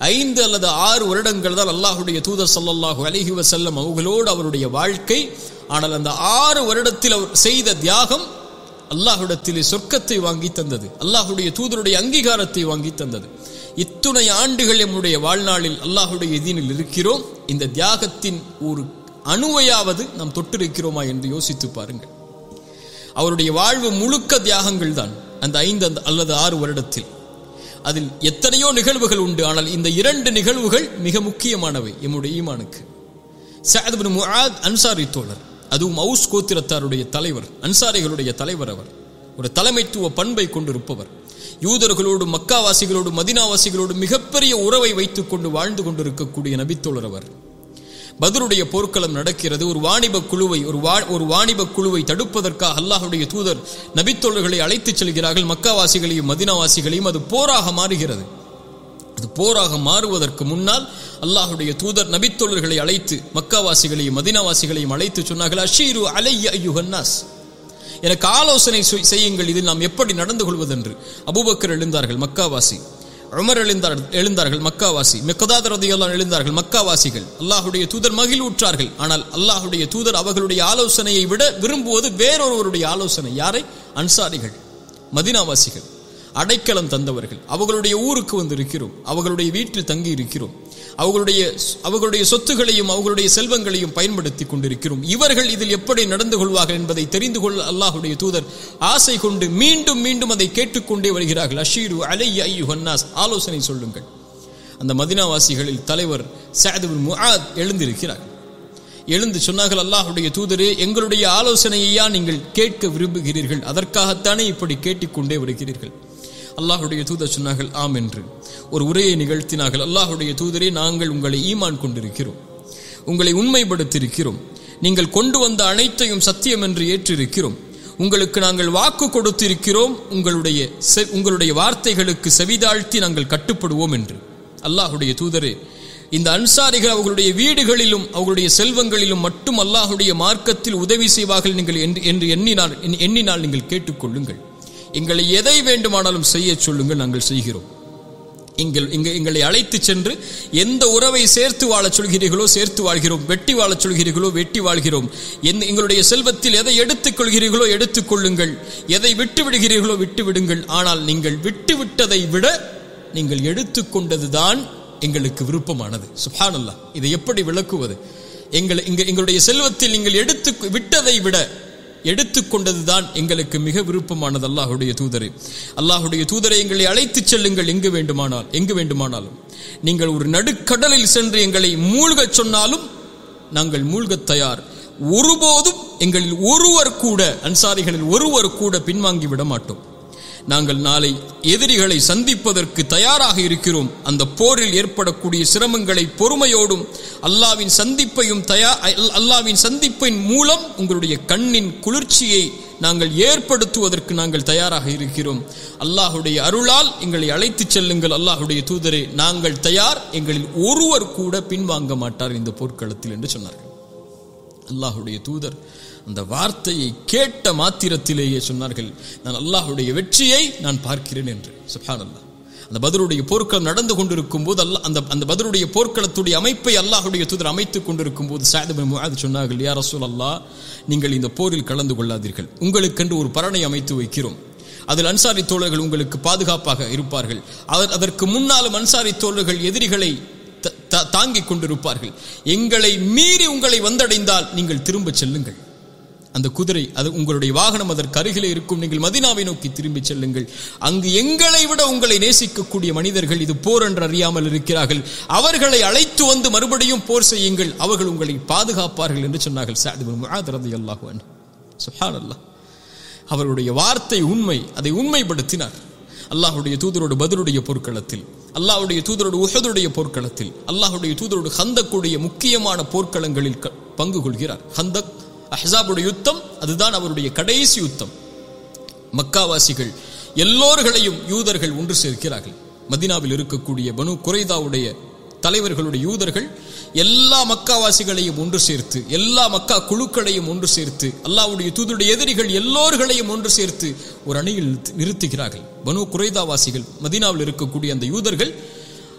ஐந்து அல்லது ஆறு வருடங்கள் தான் அல்லாஹுடைய தூதர் ஸல்லல்லாஹு அலைஹி வஸல்லம் அவர்களோடு அவருடைய வாழ்க்கை. ஆனால் அந்த ஆறு வருடத்தில் அவர் செய்த தியாகம் அல்லாஹ்விடத்திலே சொர்க்கத்தை வாங்கி தந்தது, அல்லாஹுடைய தூதருடைய அங்கீகாரத்தை வாங்கி தந்தது. இத்துணை ஆண்டுகள் நம்முடைய வாழ்நாளில் அல்லாஹுடைய தீனில் இருக்கிறோம். இந்த தியாகத்தின் ஒரு அணுவையாவது நாம் தொட்டிருக்கிறோமா என்று யோசித்து பாருங்கள். அவருடைய வாழ்வு முழுக்க தியாகங்கள் தான் அந்த ஐந்து அல்லது ஆறு வருடத்தில். அதில் எத்தனையோ நிகழ்வுகள் உண்டு, ஆனால் இந்த இரண்டு நிகழ்வுகள் மிக முக்கியமானவை எம்முடைய ஈமானுக்கு. சஅத் இப்னு முஆத் அன்சாரி தோழர், அதுவும் அவுஸ் கோத்திரத்தாருடைய தலைவர், அன்சாரிகளுடைய தலைவர். அவர் ஒரு தலைமைத்துவ பண்பை கொண்டிருப்பவர். யூதர்களோடு மக்காவாசிகளோடு மதீனாவாசிகளோடு மிகப்பெரிய உறவை வைத்துக் கொண்டு வாழ்ந்து கொண்டிருக்கக்கூடிய நபித்தோழர் அவர். பத்ருடைய போர்க்களம் நடக்கிறது. ஒரு வாணிப குழுவை ஒரு ஒரு வாணிப குழுவை தடுப்பதற்காக அல்லாஹ்வுடைய தூதர் நபித்தோழர்களை அழைத்துச் செல்கிறார்கள். மக்காவாசிகளையும் மதீனாவாசிகளையும். அது போராக மாறுகிறது. அது போராக மாறுவதற்கு முன்னால் அல்லாஹ்வுடைய தூதர் நபித்தோழர்களை அழைத்து மக்காவாசிகளையும் மதீனாவாசிகளையும் அழைத்து சொன்னார்கள், அஷீரு அலைய அய்யுஹன் நாஸ், எனக்கு ஆலோசனை செய்யுங்கள், இதில் நாம் எப்படி நடந்து கொள்வதென்று. அபூபக்கர் எழுந்தார்கள், மக்காவாசி. உமர் எழுந்தார் எழுந்தார்கள் மக்காவாசி. மிக்தாத் ரலியல்லாஹு எழுந்தார்கள், மக்காவாசிகள். அல்லாஹ்வுடைய தூதர் மகிழ்வுற்றார்கள். ஆனால் அல்லாஹ்வுடைய தூதர் அவர்களுடைய ஆலோசனையை விட விரும்புவது வேறொருவருடைய ஆலோசனை. யாரை? அன்சாரிகள், மதீனாவாசிகள், அடைக்கலம் தந்தவர்கள். அவர்களுடைய ஊருக்கு வந்து இருக்கிறோம், அவர்களுடைய வீட்டில் தங்கி இருக்கிறோம், அவர்களுடைய அவர்களுடைய சொத்துகளையும் அவர்களுடைய செல்வங்களையும் பயன்படுத்தி கொண்டிருக்கிறோம். இவர்கள் இதில் எப்படி நடந்து கொள்வார்கள் என்பதை தெரிந்து கொள்ள அல்லாஹ்வுடைய தூதர் ஆசை கொண்டு மீண்டும் மீண்டும் அதை கேட்டுக்கொண்டே வருகிறார்கள். அஷீரு அலைய அய்யுஹன் நாஸ், ஆலோசனை சொல்லுங்கள். அந்த மதீனாவாசிகளில் தலைவர் சஅத் இப்னு முஆத் எழுந்திருக்கிறார். எழுந்து சொன்னார்கள், அல்லாஹ்வுடைய தூதரே, எங்களுடைய ஆலோசனையா நீங்கள் கேட்க விரும்புகிறீர்கள்? அதற்காகத்தானே இப்படி கேட்டுக்கொண்டே வருகிறீர்கள்? அல்லாஹ்வுடைய தூதர் சொன்னார்கள், ஆம் என்று ஒரு உரையை நிகழ்த்தினார்கள். அல்லாஹ்வுடைய தூதரே, நாங்கள் உங்களை ஈமான் கொண்டிருக்கிறோம், உங்களை உண்மைப்படுத்தியிருக்கிறோம், நீங்கள் கொண்டு வந்த அனைத்தையும் சத்தியம் என்று ஏற்றிருக்கிறோம், உங்களுக்கு நாங்கள் வாக்கு கொடுத்திருக்கிறோம், உங்களுடைய உங்களுடைய வார்த்தைகளுக்கு செவிதாழ்த்தி நாங்கள் கட்டுப்படுவோம் என்று. அல்லாஹ்வுடைய தூதரே, இந்த அன்சாரிகள் அவர்களுடைய வீடுகளிலும் அவர்களுடைய செல்வங்களிலும் மட்டும் அல்லாஹ்வுடைய மார்க்கத்தில் உதவி செய்வார்கள் நீங்கள் என்று எண்ணினால் எண்ணினால் நீங்கள் கேட்டுக்கொள்ளுங்கள். எங்களை எதை வேண்டுமானாலும் செய்ய சொல்லுங்கள், நாங்கள் செய்கிறோம். எங்கள் எங்களை அழைத்து சென்று எந்த உறவை சேர்த்து வாழச் சொல்கிறீர்களோ சேர்த்து வாழ்கிறோம், வெட்டி வாழச் சொல்கிறீர்களோ வெட்டி வாழ்கிறோம். எங்களுடைய செல்வத்தில் எதை எடுத்துக் கொள்கிறீர்களோ எடுத்துக்கொள்ளுங்கள், எதை விட்டு விடுகிறீர்களோ விட்டு விடுங்கள். ஆனால் நீங்கள் விட்டு விட்டதை விட நீங்கள் எடுத்துக்கொண்டதுதான் எங்களுக்கு விருப்பமானது. சுப்ஹானல்லாஹ், இதை எப்படி விளக்குவது? எங்கள் எங்களுடைய செல்வத்தில் நீங்கள் எடுத்து விட்டதை விட எடுத்துக்கொண்டதுதான் எங்களுக்கு மிக விருப்பமானது. அல்லாஹ்வுடைய தூதரே, அல்லாஹ்வுடைய தூதரை எங்களை அழைத்துச் செல்லுங்கள் எங்கு வேண்டுமானால் எங்கு வேண்டுமானாலும். நீங்கள் ஒரு நடுக்கடலில் சென்று எங்களை மூழ்கச் சொன்னாலும் நாங்கள் மூழ்கத் தயார். ஒருபோதும் எங்களில் ஒருவர் கூட, அன்சாரிகளில் ஒருவர் கூட பின்வாங்கி விட மாட்டோம். நாங்கள் நாளை எதிரிகளை சந்திப்பதற்கு தயாராக இருக்கிறோம். அந்த போரில் ஏற்படக்கூடிய சிரமங்களை பொறுமையோடும் அல்லாஹ்வின் சந்திப்பையும் தயார் அல்லாஹ்வின் சந்திப்பின் மூலம் உங்களுடைய கண்ணின் குளிர்ச்சியை நாங்கள் ஏற்படுத்துவதற்கு நாங்கள் தயாராக இருக்கிறோம். அல்லாஹ்வுடைய அருளால் எங்களை அழைத்துச் செல்லுங்கள் அல்லாஹ்வுடைய தூதரே, நாங்கள் தயார், எங்களில் ஒருவர் கூட பின்வாங்க மாட்டார் இந்த போர்க்களத்தில் என்று சொன்னார்கள். அல்லாஹ்வுடைய தூதர் அந்த வார்த்தையை கேட்ட மாத்திரத்திலேயே சொன்னார்கள், நான் அல்லாஹ்வுடைய வெற்றியை நான் பார்க்கிறேன் என்று. சுப்ஹானல்லாஹ். அந்த பத்ருடைய போர்க்களம் நடந்து கொண்டிருக்கும் போது அல்லாஹ் அந்த அந்த பத்ருடைய போர்க்களத்துடைய அமைப்பை அல்லாஹ்வுடைய தூதர் அமைத்துக் கொண்டிருக்கும் போது சஅத் இப்னு முஆத் சொன்னார்கள், யா ரசூலல்லாஹ், நீங்கள் இந்த போரில் கலந்து கொள்ளாதீர்கள், உங்களுக்கென்று ஒரு பரணை அமைத்து வைக்கிறோம், அதில் அன்சாரி தோழர்கள் உங்களுக்கு பாதுகாப்பாக இருப்பார்கள். அதற்கு முன்னாலும் அன்சாரி தோழர்கள் எதிரிகளை தாங்கிக் கொண்டிருப்பார்கள். எங்களை மீறி உங்களை வந்தடைந்தால் நீங்கள் திரும்ப செல்லுங்கள், அந்த குதிரை அது உங்களுடைய வாகனம் அதற்கு அருகிலே இருக்கும், நீங்கள் மதீனாவை நோக்கி திரும்பி செல்லுங்கள், அங்கு எங்களை விட உங்களை நேசிக்கக்கூடிய மனிதர்கள் இது போர் என்று அறியாமல் இருக்கிறார்கள், அவர்களை அழைத்து வந்து மறுபடியும் போர் செய்யுங்கள், அவர்கள் உங்களை பாதுகாப்பார்கள் என்று சொன்னார்கள். சஅத் இப்னு முஆத் ரலியல்லாஹு அன்ஹு. சுப்ஹானல்லாஹ், அவருடைய வார்த்தை உண்மை, அதை உண்மைப்படுத்தினார். அல்லாஹ்வுடைய தூதரோடு பத்ருடைய போர்க்களத்தில், அல்லாஹ்வுடைய தூதரோடு உஹதுடைய போர்க்களத்தில், அல்லாஹ்வுடைய தூதரோடு ஹந்தக்குடைய முக்கியமான போர்க்களங்களில் பங்கு கொள்கிறார். ஹந்தக், அஹ்ஸாபுடைய யுத்தம், அதுதான் அவருடைய கடைசி யுத்தம். மக்காவாசிகள் எல்லோர்களையும் யூதர்கள் ஒன்று சேர்க்கிறார்கள். மதீனாவில் இருக்கக்கூடிய பனு குரைதாவுடைய தலைவர்களுடைய யூதர்கள் எல்லா மக்காவாசிகளையும் ஒன்று சேர்த்து, எல்லா மக்கா குழுக்களையும் ஒன்று சேர்த்து, அல்லாஹ்வுடைய தூதருடைய எதிரிகள் எல்லோர்களையும் ஒன்று சேர்த்து ஒரு அணியில் நிறுத்துகிறார்கள். பனு குரைதாவாசிகள், மதீனாவில் இருக்கக்கூடிய அந்த யூதர்கள்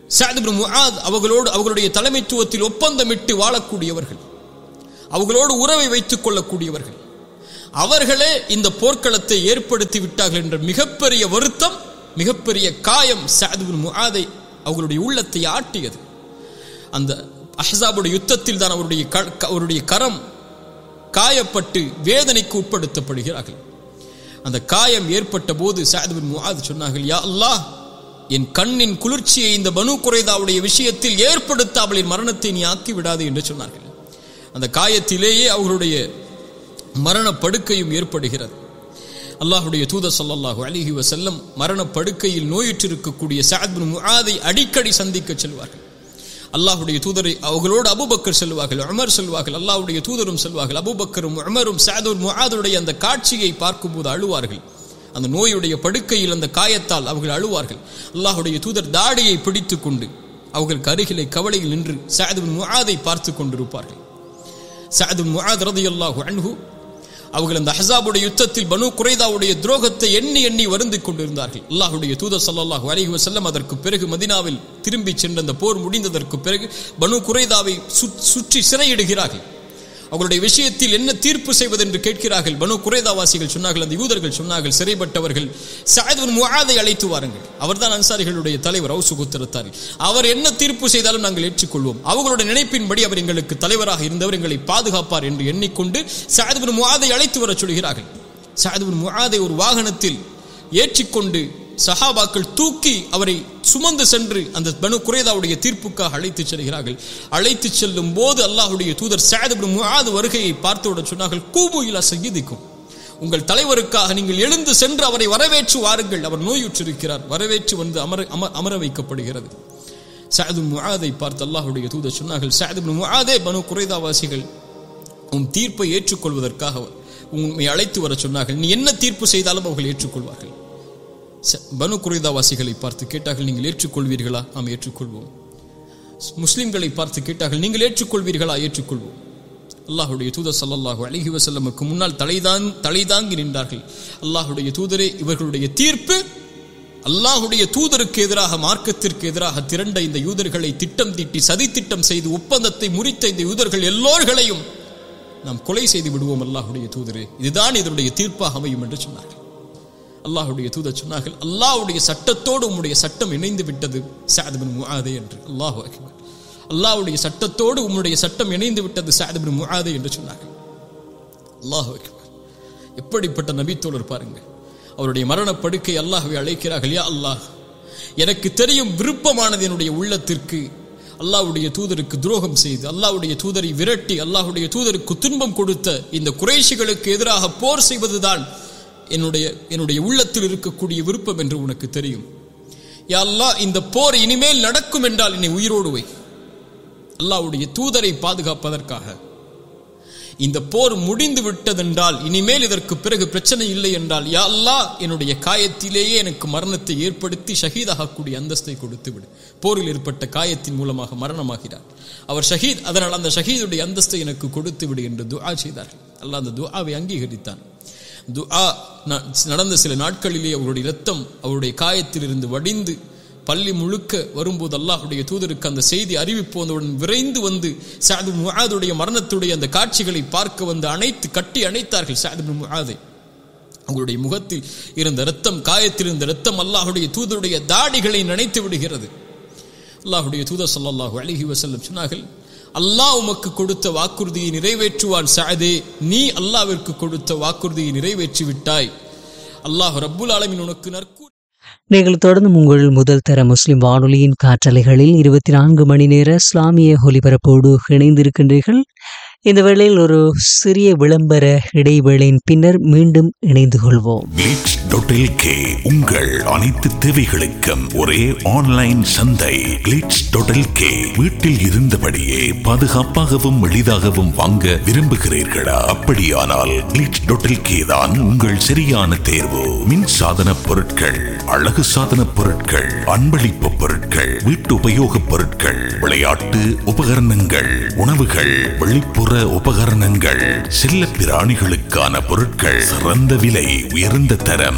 சஅத் இப்னு முஆத் அவர்களோடு அவர்களுடைய தலைமைத்துவத்தில் ஒப்பந்தமிட்டு வாழக்கூடியவர்கள், அவர்களோடு உறவை வைத்துக் கொள்ளக்கூடியவர்கள். அவர்களே இந்த போர்க்களத்தை ஏற்படுத்தி விட்டார்கள் என்ற மிகப்பெரிய வருத்தம், மிகப்பெரிய காயம் சஅத் இப்னு முஆதை அவர்களுடைய உள்ளத்தை ஆட்டியது. அந்த அஹ்ஸாபுடைய யுத்தத்தில் தான் அவருடைய அவருடைய கரம் காயப்பட்டு வேதனைக்கு உட்படுத்தப்படுகிறார்கள். அந்த காயம் ஏற்பட்ட போது சஅத் இப்னு முஆத் சொன்னார்கள், யா அல்லாஹ், என் கண்ணின் குளிர்ச்சியை இந்த பனு குறைதாவுடைய விஷயத்தில் ஏற்படுத்தாமல் என் மரணத்தை நீ ஆக்கி விடாது என்று சொன்னார்கள். அந்த காயத்திலேயே அவர்களுடைய மரண படுக்கையும் ஏற்படுகிறது. அல்லாஹ்வுடைய தூதர் ஸல்லல்லாஹு அலைஹி வஸல்லம் மரண படுக்கையில் நோயுற்றிருக்கக்கூடிய சஅத் இப்னு முஆதை அடிக்கடி சந்திக்க செல்வார்கள். அல்லாஹ்வுடைய தூதரை அவர்களோடு அபூபக்கர் செல்வார்கள், உமர் செல்வார்கள், அல்லாஹ்வுடைய தூதரும் செல்வார்கள். அபூபக்கரும் உமரும் சஅத் இப்னு முஆதுடைய அந்த காட்சியை பார்க்கும்போது அழுவார்கள். அந்த நோயுடைய படுக்கையில் அந்த காயத்தால் அவர்கள் அழுவார்கள். அல்லாஹ்வுடைய தூதர் தாடியை பிடித்துக் கொண்டு அவர்களுக்கு அருகிலே கவலையில் நின்று சஅத் இப்னு முஆதை பார்த்து கொண்டிருப்பார்கள். சஅத் இப்னு முஆத் ரலியல்லாஹு அன்ஹு அவர்கள் அந்த அஹ்ஸாபுடைய யுத்தத்தில் பனு குறைதாவுடைய துரோகத்தை எண்ணி எண்ணி வருந்திக் கொண்டிருந்தார்கள். அல்லாஹ்வுடைய தூதர் ஸல்லல்லாஹு அலைஹி வஸல்லம் அதற்கு பிறகு மதீனாவில் திரும்பி சென்ற அந்த போர் முடிந்ததற்கு பிறகு பனு குறைதாவை சுற்றி சிறையிடுகிறார்கள். அவர்களுடைய விஷயத்தில் என்ன தீர்ப்பு செய்வது என்று கேட்கிறார்கள். பனு குறைதாவாசிகள் சொன்னார்கள், அந்த யூதர்கள் சொன்னார்கள், சிறைப்பட்டவர்கள் சஅத் இப்னு முஆதை அழைத்து வாருங்கள், அவர்தான் அன்சாரிகளுடைய தலைவர், அவுஸ் கோத்திரத்தார், அவர் என்ன தீர்ப்பு செய்தாலும் நாங்கள் ஏற்றுக்கொள்வோம், அவர்களுடைய நினைப்பின்படி அவர் எங்களுக்கு தலைவராக இருந்தவர், எங்களை பாதுகாப்பார் என்று எண்ணிக்கொண்டு சஅத் இப்னு முஆதை அழைத்து வர சொல்கிறார்கள். சஅத் இப்னு முஆதை ஒரு வாகனத்தில் ஏற்றிக்கொண்டு சஹாபாக்கள் தூக்கி அவரை சுமந்து சென்று அந்த பனு குறைதாவுடைய தீர்ப்புக்காக அழைத்து செல்கிறார்கள். அழைத்து செல்லும் போது அல்லாஹ்வுடைய தூதர் சஅத் இப்னு முஆத் வருகையை பார்த்தவுடன் சொன்னார்கள், கூமு இலா சய்யிதிக்கும், உங்கள் தலைவருக்காக நீங்கள் எழுந்து சென்று அவரை வரவேற்று வாருங்கள், அவர் நோயுற்றிருக்கிறார். வரவேற்று வந்து அமர அமர வைக்கப்படுகிறது. சஅத் இப்னு முஆதை பார்த்து அல்லாஹ்வுடைய தூதர் சொன்னார்கள், சஅத் இப்னு முஆதே, பனு குறைதாவாசிகள் உன் தீர்ப்பை ஏற்றுக்கொள்வதற்காக உண்மை அழைத்து வர சொன்னார்கள், நீ என்ன தீர்ப்பு செய்தாலும் அவர்கள் ஏற்றுக்கொள்வார்கள். பனு குறைதாவாசிகளை பார்த்து கேட்டார்கள், நீங்கள் ஏற்றுக்கொள்வீர்களா? நாம் ஏற்றுக்கொள்வோம். முஸ்லிம்களை பார்த்து கேட்டார்கள், நீங்கள் ஏற்றுக்கொள்வீர்களா? ஏற்றுக்கொள்வோம். அல்லாஹ்வுடைய தூதர் ஸல்லல்லாஹு அலைஹி வஸல்லமுக்கு முன்னால் தலைதான் தலைதாங்கி நின்றார்கள். அல்லாஹ்வுடைய தூதரே, இவர்களுடைய தீர்ப்பு அல்லாஹ்வுடைய தூதருக்கு எதிராக, மார்க்கத்திற்கு எதிராக திரண்ட இந்த யூதர்களை திட்டம் தீட்டி சதி திட்டம் செய்து ஒப்பந்தத்தை முறித்த இந்த யூதர்கள் எல்லோர்களையும் நாம் கொலை செய்து விடுவோம் அல்லாஹ்வுடைய தூதரே, இதுதான் இதனுடைய தீர்ப்பாக அமையும் என்று சொன்னார்கள். அல்லாஹ்வுடைய தூதர் சொன்னார்கள், அல்லாஹ்வுடைய சட்டத்தோடு உம்முடைய சட்டம் இணைந்து விட்டது சஅத் இப்னு முஆதே என்று. அல்லாஹு அக்பர். அல்லாஹ்வுடைய சட்டத்தோடு உம்முடைய சட்டம் இணைந்து விட்டது சஅத் இப்னு முஆதே என்று சொன்னார்கள். அல்லாஹு அக்பர். எப்படிப்பட்ட நபித்தோழர் பாருங்கள். அவருடைய மரண படுக்கை அல்லாஹ்வை அழைக்கிறார்கள், யா அல்லாஹ், எனக்கு தெரியும் விருப்பமானது என்னுடைய உள்ளத்திற்கு அல்லாஹ்வுடைய தூதருக்கு துரோகம் செய்து அல்லாஹ்வுடைய தூதரை விரட்டி அல்லாஹ்வுடைய தூதருக்கு துன்பம் கொடுத்த இந்த குறைஷிகளுக்கு எதிராக போர் செய்வதுதான் என்னுடைய என்னுடைய உள்ளத்தில் இருக்கக்கூடிய விருப்பம் என்று உனக்கு தெரியும். யா அல்லாஹ், இந்த போர் இனிமேல் நடக்கும் என்றால் என்னை உயிரோடு வை. அல்லாஹ்வுடைய தூதரை பாதுகாப்பதற்காக. இந்த போர் முடிந்து விட்டதென்றால், இனிமேல் இதற்கு பிறகு பிரச்சனை இல்லை என்றால், யா அல்லாஹ், என்னுடைய காயத்திலேயே எனக்கு மரணத்தை ஏற்படுத்தி ஷஹீதாகக்கூடிய அந்தஸ்தை கொடுத்து விடு. போரில் ஏற்பட்ட காயத்தின் மூலமாக மரணமாகிறார் அவர் ஷஹீத், அதனால் அந்த ஷஹீதுடைய அந்தஸ்தை எனக்கு கொடுத்து விடு என்று துஆ செய்தார்கள். அல்லாஹ் அந்த துஆவை அங்கீகரித்தான். துஆ நடந்த சில நாட்களிலே அவருடைய இரத்தம் அவருடைய காயத்தில் இருந்து வடிந்து பள்ளி முழுக்க வரும்போது அல்லாஹ்வுடைய தூதருக்கு அந்த செய்தி அறிவிப்பு வந்தவுடன் விரைந்து வந்து சஅத் இப்னு முஆதுடைய மரணத்துடைய அந்த காட்சிகளை பார்க்க வந்து அணைத்து கட்டி அணைத்தார்கள் சஅத் இப்னு முஆதை. அவருடைய முகத்தில் இருந்த இரத்தம், காயத்தில் இருந்த இரத்தம் அல்லாஹ்வுடைய தூதருடைய தாடிகளை நனைத்து விடுகிறது. அல்லாஹ்வுடைய தூதர் ஸல்லல்லாஹு அலைஹி வஸல்லம் சொன்னார்கள், அல்லாஹ் உமக்கு கொடுத்த வாக்குறுதியை நிறைவேற்றுவான் சஅதே, நீ அல்லாஹ்விற்கு கொடுத்த வாக்குறுதியை நிறைவேற்றி விட்டாய். அல்லாஹ் ரப்புல் ஆலமீன் உனக்கு நற்கூ. நீங்கள் தொடர்ந்து உங்கள் முதல் தர முஸ்லிம் வானொலியின் காற்றலைகளில் இருபத்தி நான்கு மணி நேர இஸ்லாமிய ஒலிபரப்போடு இணைந்திருக்கின்றீர்கள். இந்த வேளையில் ஒரு சிறிய விளம்பர இடைவேளையின் பின்னர் மீண்டும் இணைந்து கொள்வோம். கிளிட்ஸ் டாட் எல் கே உங்கள் அனைத்து தேவைகளுக்கும் ஒரே ஆன்லைன் சந்தை. கிளிட்ஸ் டாட் எல் கே வீட்டில் இருந்தபடியே பாதுகாப்பாகவும் எளிதாகவும் வாங்க விரும்புகிறீர்களா? அப்படியானால் கிளிட்ஸ் டாட் எல் கே தான் உங்கள் சரியான தேர்வு. மின் சாதன பொருட்கள், அழகு சாதன பொருட்கள், அன்பளிப்பு பொருட்கள், வீட்டு உபயோக பொருட்கள், விளையாட்டு உபகரணங்கள், உணவுகள், வெளிப்புற உபகரணங்கள், செல்ல பிராணிகளுக்கான பொருட்கள், சிறந்த விலை, உயர்ந்த தரம்,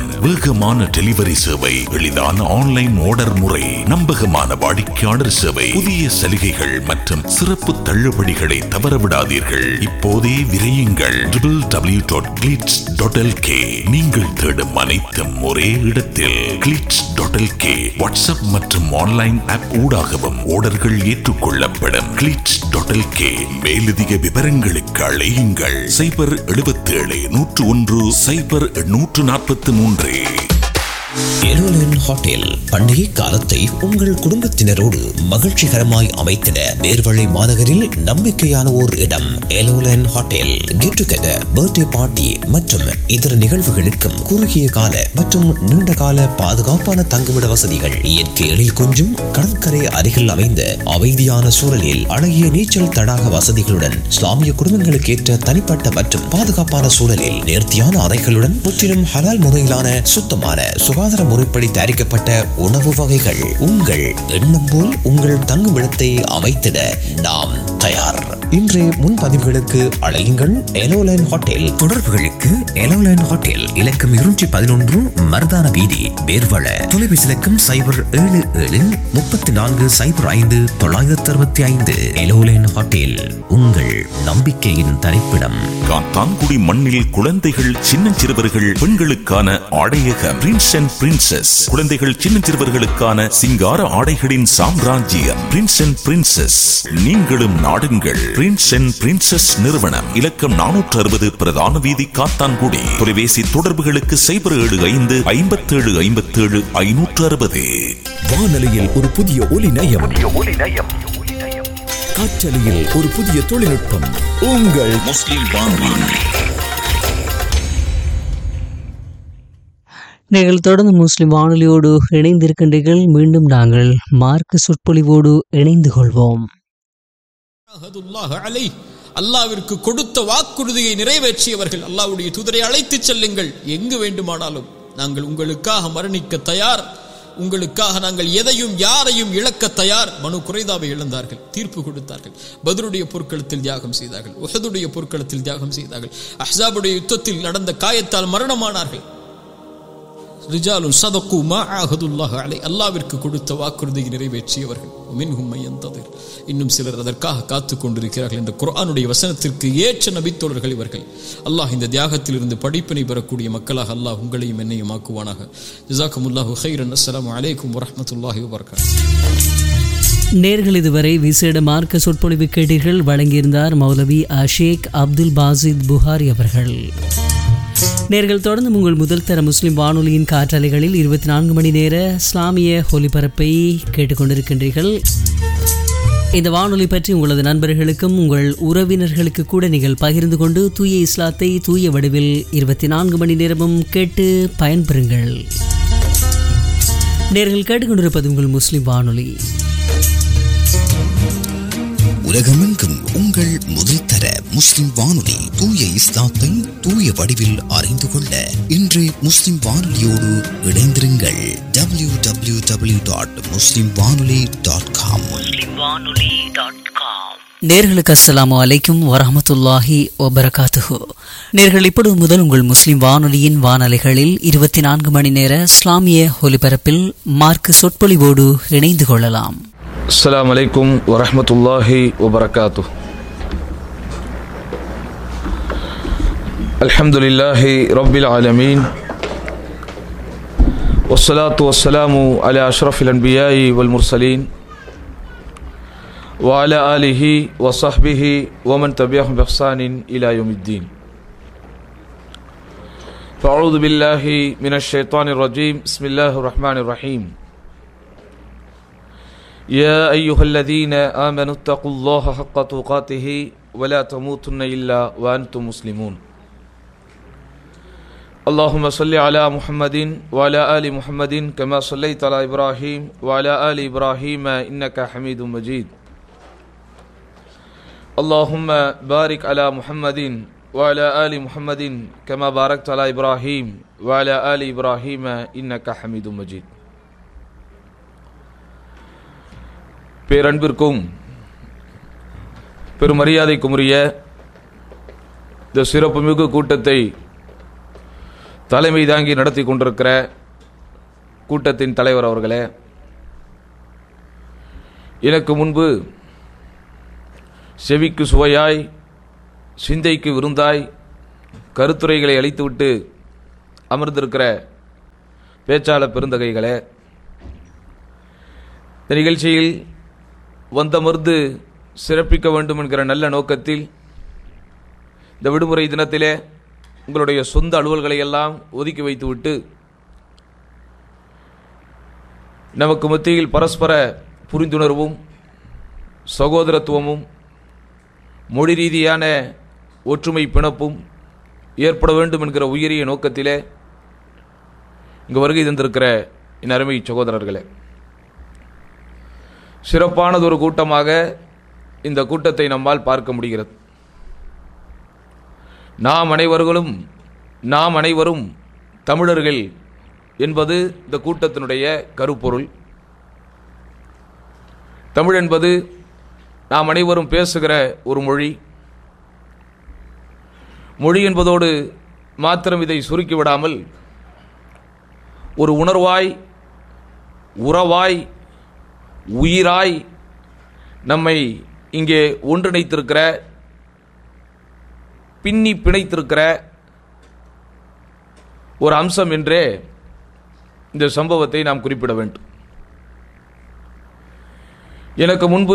வேகமான டெலிவரி சேவை, எளிதான ஆன்லைன் ஆர்டர் முறை, நம்பகமான வாடிக்கையாளர் சேவை, புதிய சலுகைகள் மற்றும் சிறப்பு தள்ளுபடிகளை தவறவிடாதீர்கள். இப்போதே விரையுங்கள் W W W dot glitz dot L K. நீங்கள் தேடும் அனைத்தும் ஒரே இடத்தில். Glitz dot L K WhatsApp மற்றும் ஆன்லைன் ஆப் ஊடாகவும் ஆர்டர்கள் ஏற்றுக்கொள்ளப்படும். Glitz dot L K. மேலதிக விவரங்களுக்கு அழையுங்கள் சைபர் எழுபத்தி ஏழு நூற்று ஒன்று சைபர் நூற்று நாற்பத்தி மூன்று. எலோலன் ஹோட்டல் பண்டிகை காலத்தை உங்கள் குடும்பத்தினரோடு மகிழ்ச்சிகரமாய் அமைத்திட நேர்வழி மாநகரில் நம்பிக்கையான ஓர் இடம். எலோலன் hotel get together, birthday party மற்றும் இதர நிகழ்வுகளுக்கும் குறுகிய கால மற்றும் நீண்ட கால பாதுகாப்பான தங்குமிட வசதிகள், இயற்கை எழில் கொஞ்சும் கடற்கரை அருகில் அமைந்த அமைதியான சூழலில் அழகிய நீச்சல் தடாக வசதிகளுடன், இஸ்லாமிய குடும்பங்களுக்கு ஏற்ற தனிப்பட்ட மற்றும் பாதுகாப்பான சூழலில் நேர்த்தியான அறைகளுடன், முற்றிலும் ஹலால் முறையிலான சுத்தமான சுகாதார முறைப்படி தயாரிக்கப்பட்ட உணவு வகைகள். உங்கள் எண்ணம் போல் உங்கள் தங்குமிடத்தை அமைத்திட நாம் தயார். இன்றைய முன்பதிவுகளுக்கு அழையுங்கள் எலோலைன் ஹோட்டல். தொடர்புகளுக்கு எலோலைன் ஹோட்டல் இலக்கம் இருநூற்றி பதினொன்று மருதான வீதி, வேர்வள. தொலைபேசி இலக்கம் சைபர் ஏழு ஏழு முப்பத்தி நான்கு சைபர் ஐந்து தொள்ளாயிரத்தி அறுபத்தி ஐந்து. எலோலைன் ஹோட்டல், உங்கள் நம்பிக்கையின் தரிப்பிடம். காத்தான்குடி மண்ணில் குழந்தைகள், சின்னஞ்சிறுவர்கள், பெண்களுக்கான ஆடையகம் பிரின்ஸ் அண்ட் பிரின்சஸ். குழந்தைகள், சின்னஞ்சிறுவர்களுக்கான சிங்கார ஆடைகளின் சாம்ராஜ்யம் பிரின்ஸ் அண்ட் பிரின்சஸ். நீங்களும் நாடுங்கள் பிரின்ஸ் அண்ட் பிரின்சஸ் நிறுவனம். இலக்கம் நானூற்று அறுபது பிரதான வீதி, காத்தான்குடி. தொலைபேசி தொடர்புகளுக்கு சைபர் ஏழு ஐந்து ஐம்பத்தி ஏழு ஐம்பத்தி ஏழு ஐநூற்று அறுபது. வானொலியில் ஒரு புதிய ஒலி நயம், காற்றலையில் ஒரு புதிய தொழில்நுட்பம். உங்கள் முஸ்லிம் வானொலி. நீங்கள் தொடர்ந்து முஸ்லிம் வானொலியோடு இணைந்திருக்கின்றீர்கள். மீண்டும் நாங்கள் மார்க்க சொற்பொழிவோடு இணைந்து கொள்வோம். அல்லாவிற்கு கொடுத்த வாக்குறுதியை நிறைவேற்றியவர்கள். அல்லாஹ்வுடைய தூதரை அழைத்து செல்லுங்கள், எங்கு வேண்டுமானாலும் நாங்கள் உங்களுக்காக மரணிக்க தயார், உங்களுக்காக நாங்கள் எதையும் யாரையும் இழக்க தயார். மனு குறைதாவை இழந்தார்கள், தீர்ப்பு கொடுத்தார்கள். பத்ருடைய போர்க்களத்தில் தியாகம் செய்தார்கள், உஹதுடைய போர்க்களத்தில் தியாகம் செய்தார்கள், அஹ்ஸாபுடைய யுத்தத்தில் நடந்த காயத்தால் மரணமானார்கள். ரிஜாலுன் ஸதகு மா ஆஹதுல்லாஹ் அலை, அல்லாஹ்விற்கு கொடுத்த வாக்குறுதியை நிறைவேற்றியவர்கள். மின்ஹும் மய்யந்ததிர், இன்னும் சிலர் அதற்காக காத்துக் கொண்டிருக்கிறார்கள் என்ற குர்ஆனுடைய வசனத்திற்கு ஏற்ற நபித்தோழர்கள் இவர்கள். அல்லாஹ் இந்த தியாகத்தில் இருந்து படிப்பினை பெறக்கூடிய மக்களாக அல்லாஹ் உங்களையும் என்னையும் ஆக்குவானாக. ஜஸாக்குமுல்லாஹு கைரன். அஸ்ஸலாமு அலைக்கும் வரஹ்மத்துல்லாஹி வபரகாத்துஹு. நேர்கள் இதுவரை விசேட மார்க்க சொற்பொழிவு கேட்டீர்கள். வழங்கியிருந்தார் மௌலவி அஷேக் அப்துல் பாசித் புகாரி அவர்கள். நேர்கள் தொடர்ந்து உங்கள் முதல் தர முஸ்லிம் வானொலியின் காற்றலைகளில் இருபத்தி நான்கு மணி நேர இஸ்லாமிய ஒலிபரப்பை கேட்டுக்கொண்டிருக்கின்றீர்கள். இந்த வானொலி பற்றி உங்களது நண்பர்களுக்கும் உங்கள் உறவினர்களுக்கு கூட நீங்கள் பகிர்ந்து கொண்டு தூய இஸ்லாத்தை தூய வடிவில் இருபத்தி நான்கு மணி நேரமும் கேட்டு பயன்பெறுங்கள். நேர்கள் கேட்டுக்கொண்டிருப்பது உங்கள் முஸ்லிம் வானொலி. உலகமெங்கும் உங்கள் முதல் தர முஸ்லிம் வானொலி, தூய இஸ்லாத்தை தூய வடிவில் அறிந்து கொள்ள இன்று முஸ்லிம் வானொலியோடு இணைந்திருங்கள். டபிள்யூ டபிள்யூ டபிள்யூ டாட் முஸ்லிம் வானொலி டாட் காம். நேர்களுக்கு அஸ்ஸலாமு அலைக்கும் வரஹ்மத்துல்லாஹி வபரகாத்துஹு. நேர்கள் இப்பொழுது முதல் உங்கள் முஸ்லிம் வானொலியின் வானலைகளில் இருபத்தி நான்கு மணி நேர இஸ்லாமிய ஒலிபரப்பில் மார்க்க சொற்பொழிவோடு இணைந்து கொள்ளலாம். அஸ்ஸலாமு அலைக்கும் வரஹ்மத்துல்லாஹி வபரகாத்துஹு. அல்ஹம்துலில்லாஹி ரப்பில் ஆலமீன், வஸ்ஸலாத்து வஸ்ஸலாமு அலா அஷ்ரஃபில் அன்பியாஇ வல் முர்சலீன் வ அலா ஆலிஹி வ ஸஹ்பிஹி வ மன் தபிஅஹும் பி இஹ்சானின் இலா யௌமித்தீன். ஃபஅஊது பில்லாஹி மினஷ் ஷைத்தானிர் ரஜீம். பிஸ்மில்லாஹிர் ரஹ்மானிர் ரஹீம். يا أيها الذين آمنوا اتقوا الله حق تقاته ولا تموتن إلا وأنتم مسلمون. اللهم صل على محمد وعلى آل محمد كما صليت على إبراهيم وعلى آل إبراهيم إنك حميد مجيد. اللهم بارك على محمد وعلى آل محمد كما باركت على إبراهيم وعلى آل إبراهيم إنك حميد مجيد. பேரன்பிற்கும் பெருமரியாதைக்கும் உரிய இந்த சிறப்புமிகு கூட்டத்தை தலைமை தாங்கி நடத்தி கொண்டிருக்கிற கூட்டத்தின் தலைவர் அவர்களே, எனக்கு முன்பு செவிக்கு சுவையாய் சிந்தைக்கு விருந்தாய் கருத்துரைகளை அளித்துவிட்டு அமர்ந்திருக்கிற பேச்சாளர் பெருந்தகைகளே, இந்த நிகழ்ச்சியில் வந்தமர்ந்து சிறப்பிக்க வேண்டும் என்கிற நல்ல நோக்கத்தில் இந்த விடுமுறை தினத்திலே உங்களுடைய சொந்த அலுவல்களை எல்லாம் ஒதுக்கி வைத்துவிட்டு நமக்கு மத்தியில் பரஸ்பர புரிந்துணர்வும் சகோதரத்துவமும் மொழி ரீதியான ஒற்றுமை பிணப்பும் ஏற்பட வேண்டும் என்கிற உயரிய நோக்கத்திலே இங்கு வருகை தந்திருக்கிற என் அருமை சகோதரர்களே, சிறப்பானதொரு கூட்டமாக இந்த கூட்டத்தை நம்மால் பார்க்க முடிகிறது. நாம் அனைவர்களும் நாம் அனைவரும் தமிழர்கள் என்பது இந்த கூட்டத்தினுடைய கருப்பொருள். தமிழ் என்பது நாம் அனைவரும் பேசுகிற ஒரு மொழி. மொழி என்பதோடு மாத்திரம் இதை சுருக்கிவிடாமல் ஒரு உணர்வாய், உறவாய், உயிராய் நம்மை இங்கே ஒன்றிணைத்திருக்கிற, பின்னி பிணைத்திருக்கிற ஒரு அம்சம் என்றே இந்த சம்பவத்தை நாம் குறிப்பிட வேண்டும். எனக்கு முன்பு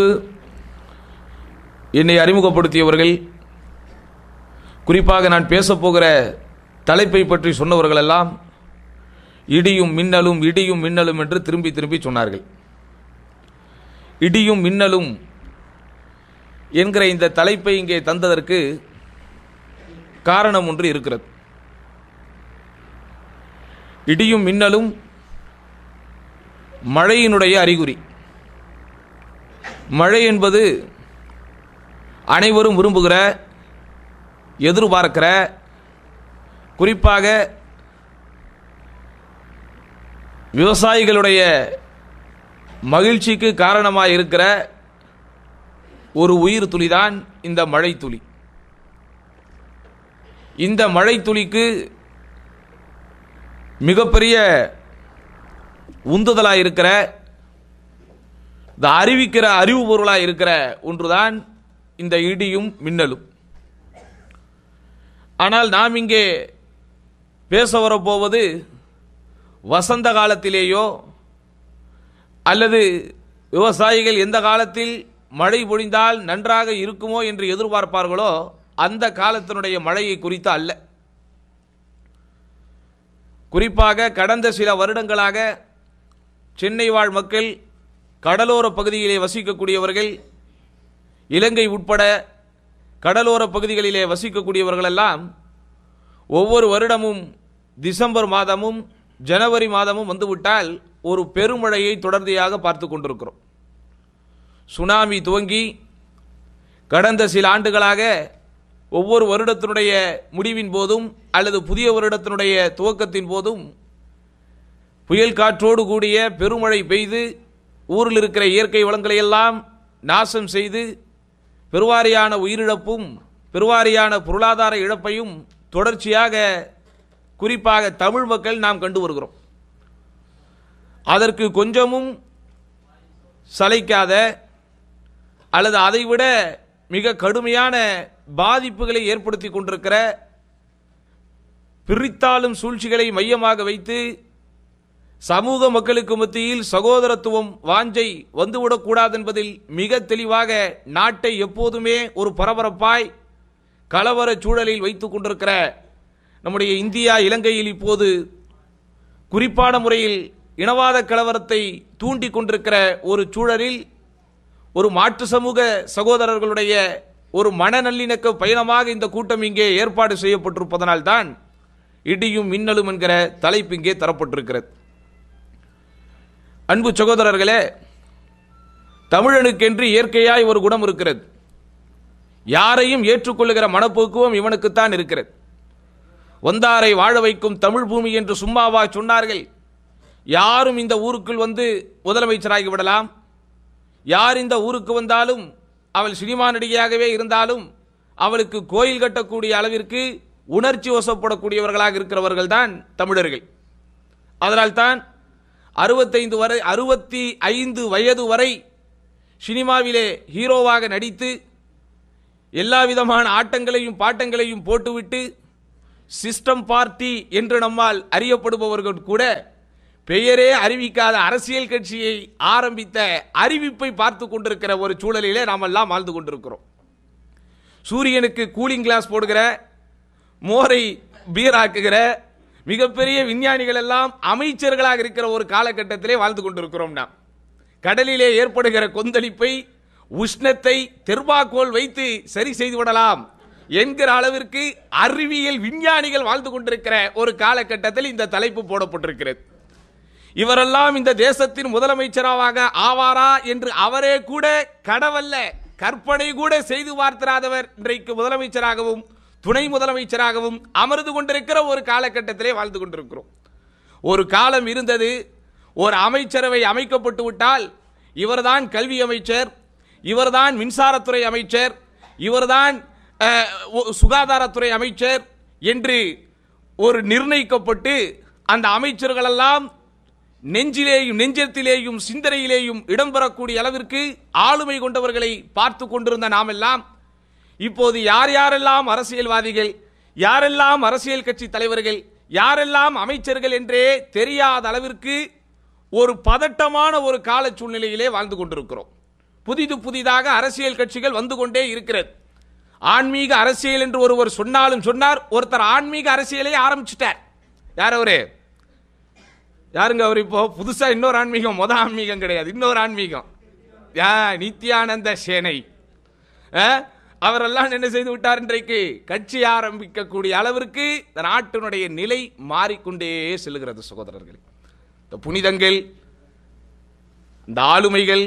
என்னை அறிமுகப்படுத்தியவர்கள், குறிப்பாக நான் பேசப்போகிற தலைப்பை பற்றி சொன்னவர்கள் எல்லாம் இடியும் மின்னலும் இடியும் மின்னலும் என்று திரும்பி திரும்பி சொன்னார்கள். இடியும் மின்னலும் என்கிற இந்த தலைப்பை இங்கே தந்ததற்கு காரணம் ஒன்று இருக்கிறது. இடியும் மின்னலும் மழையினுடைய அறிகுறி. மழை என்பது அனைவரும் விரும்புகிற, எதிர்பார்க்கிற, குறிப்பாக விவசாயிகளுடைய மகிழ்ச்சிக்கு காரணமாக இருக்கிற ஒரு உயிர் துளிதான் இந்த மழை துளி. இந்த மழை துளிக்கு மிகப்பெரிய உந்துதலாக இருக்கிற, இந்த அறிவிக்கிற அறிவு பொருளாக இருக்கிற ஒன்றுதான் இந்த இடியும் மின்னலும். ஆனால் நாம் இங்கே பேச வரப்போவது வசந்த காலத்திலேயோ அல்லது விவசாயிகள் எந்த காலத்தில் மழை பொழிந்தால் நன்றாக இருக்குமோ என்று எதிர்பார்ப்பார்களோ அந்த காலத்தினுடைய மழையை குறித்து அல்ல. குறிப்பாக கடந்த சில வருடங்களாக சென்னை வாழ் மக்கள், கடலோர பகுதியிலே வசிக்கக்கூடியவர்கள், இலங்கை உட்பட கடலோர பகுதிகளிலே வசிக்கக்கூடியவர்களெல்லாம் ஒவ்வொரு வருடமும் டிசம்பர் மாதமும் ஜனவரி மாதமும் வந்துவிட்டால் ஒரு பெருமழையை தொடர்ச்சியாக பார்த்து கொண்டிருக்கிறோம். சுனாமி துவங்கி கடந்த சில ஆண்டுகளாக ஒவ்வொரு வருடத்தினுடைய முடிவின் போதும் அல்லது புதிய வருடத்தினுடைய துவக்கத்தின் போதும் புயல் காற்றோடு கூடிய பெருமழை பெய்து ஊரில் இருக்கிற இயற்கை வளங்களை எல்லாம் நாசம் செய்து பெருவாரியான உயிரிழப்பும் பெருவாரியான பொருளாதார இழப்பையும் தொடர்ச்சியாக குறிப்பாக தமிழ் மக்கள் நாம் கண்டு வருகிறோம். அதற்கு கொஞ்சமும் சளைக்காத அல்லது அதைவிட மிக கடுமையான பாதிப்புகளை ஏற்படுத்தி கொண்டிருக்கிற, பிரித்தாளும் சூழ்ச்சிகளை மையமாக வைத்து சமூக மக்களுக்கு மத்தியில் சகோதரத்துவம் வாஞ்சை வந்துவிடக்கூடாது என்பதில் மிக தெளிவாக நாட்டை எப்போதுமே ஒரு பரபரப்பாய் கலவர சூழலில் வைத்துக் கொண்டிருக்கிற நம்முடைய இந்தியா இலங்கையில் இப்போது குறிப்பான முறையில் இனவாத கலவரத்தை தூண்டி கொண்டிருக்கிற ஒரு சூழலில் ஒரு மாற்று சமூக சகோதரர்களுடைய ஒரு மனநல்லிணக்க பயணமாக இந்த கூட்டம் இங்கே ஏற்பாடு செய்யப்பட்டிருப்பதனால் தான் இடியும் மின்னலும் என்கிற தலைப்பு இங்கே தரப்பட்டிருக்கிறது. அன்பு சகோதரர்களே, தமிழனுக்கென்று இயற்கையாய் ஒரு குணம் இருக்கிறது. யாரையும் ஏற்றுக்கொள்ளுகிற மனப்போக்குவம் இவனுக்குத்தான் இருக்கிறது. வந்தாரை வாழ வைக்கும் தமிழ் பூமி என்று சும்மாவா சொன்னார்கள்? யாரும் இந்த ஊருக்குள் வந்து முதலமைச்சராகி விடலாம். யார் இந்த ஊருக்கு வந்தாலும், அவள் சினிமா நடிகையாகவே இருந்தாலும் அவளுக்கு கோயில் கட்டக்கூடிய அளவிற்கு உணர்ச்சி வசப்படக்கூடியவர்களாக இருக்கிறவர்கள் தான் தமிழர்கள். அதனால்தான் அறுபத்தைந்து வரை அறுபத்தி ஐந்து வயது வரை சினிமாவிலே ஹீரோவாக நடித்து எல்லா விதமான ஆட்டங்களையும் பாட்டங்களையும் போட்டுவிட்டு சிஸ்டம் பார்ட்டி என்று நம்மால் அறியப்படுபவர்கள் கூட பெயரே அறிவிக்காத அரசியல் கட்சியை ஆரம்பித்த அறிவிப்பை பார்த்து கொண்டிருக்கிற ஒரு சூழலிலே நாம் எல்லாம் வாழ்ந்து கொண்டிருக்கிறோம். சூரியனுக்கு கூலிங் கிளாஸ் போடுகிற, மோரை பீராக்குகிற மிகப்பெரிய விஞ்ஞானிகள் எல்லாம் அமைச்சர்களாக இருக்கிற ஒரு காலகட்டத்திலே வாழ்ந்து கொண்டிருக்கிறோம். நாம் கடலிலே ஏற்படுகிற கொந்தளிப்பை, உஷ்ணத்தை தெர்மாக்கோல் வைத்து சரி செய்து விடலாம் என்கிற அளவிற்கு அறிவியல் விஞ்ஞானிகள் வாழ்ந்து கொண்டிருக்கிற ஒரு காலகட்டத்தில் இந்த தலைப்பு போடப்பட்டிருக்கிறது. இவரெல்லாம் இந்த தேசத்தின் முதலமைச்சராக ஆவாரா என்று அவரே கூட கடவல்ல கற்பனை கூட செய்து பார்த்திராதவர் இன்றைக்கு முதலமைச்சராகவும் துணை முதலமைச்சராகவும் அமர்ந்து கொண்டிருக்கிற ஒரு காலகட்டத்திலே வாழ்ந்து கொண்டிருக்கிறோம். ஒரு காலம் இருந்தது, ஒரு அமைச்சரவை அமைக்கப்பட்டு விட்டால் இவர்தான் கல்வி அமைச்சர், இவர்தான் மின்சாரத்துறை அமைச்சர், இவர்தான் சுகாதாரத்துறை அமைச்சர் என்று ஒரு நிர்ணயிக்கப்பட்டு அந்த அமைச்சர்கள் எல்லாம் நெஞ்சிலேயும் நெஞ்சத்திலேயும் சிந்தனையிலேயும் இடம்பெறக்கூடிய அளவிற்கு ஆளுமை கொண்டவர்களை பார்த்து கொண்டிருந்த நாம் எல்லாம் இப்போது யார் யாரெல்லாம் அரசியல்வாதிகள், யாரெல்லாம் அரசியல் கட்சி தலைவர்கள், யாரெல்லாம் அமைச்சர்கள் என்றே தெரியாத அளவிற்கு ஒரு பதட்டமான ஒரு கால சூழ்நிலையிலே வாழ்ந்து கொண்டிருக்கிறோம். புதிது புதிதாக அரசியல் கட்சிகள் வந்து கொண்டே இருக்கிறது. ஆன்மீக அரசியல் என்று ஒருவர் சொன்னாலும் சொன்னார். ஒருத்தர் ஆன்மீக அரசியலை ஆரம்பிச்சுட்டார். யார் அவரு? யாருங்க அவர்? இப்போ புதுசா இன்னொரு ஆன்மீகம், மொத ஆன்மீகம் கிடையாது, இன்னொரு ஆன்மீகம், நித்யானந்த சேனை. அவரெல்லாம் என்ன செய்து விட்டார்? இன்றைக்கு கட்சி ஆரம்பிக்கக்கூடிய அளவிற்கு நாட்டினுடைய நிலை மாறிக்கொண்டே செல்கிறது. சகோதரர்கள், இந்த புனிதங்கள், இந்த ஆளுமைகள்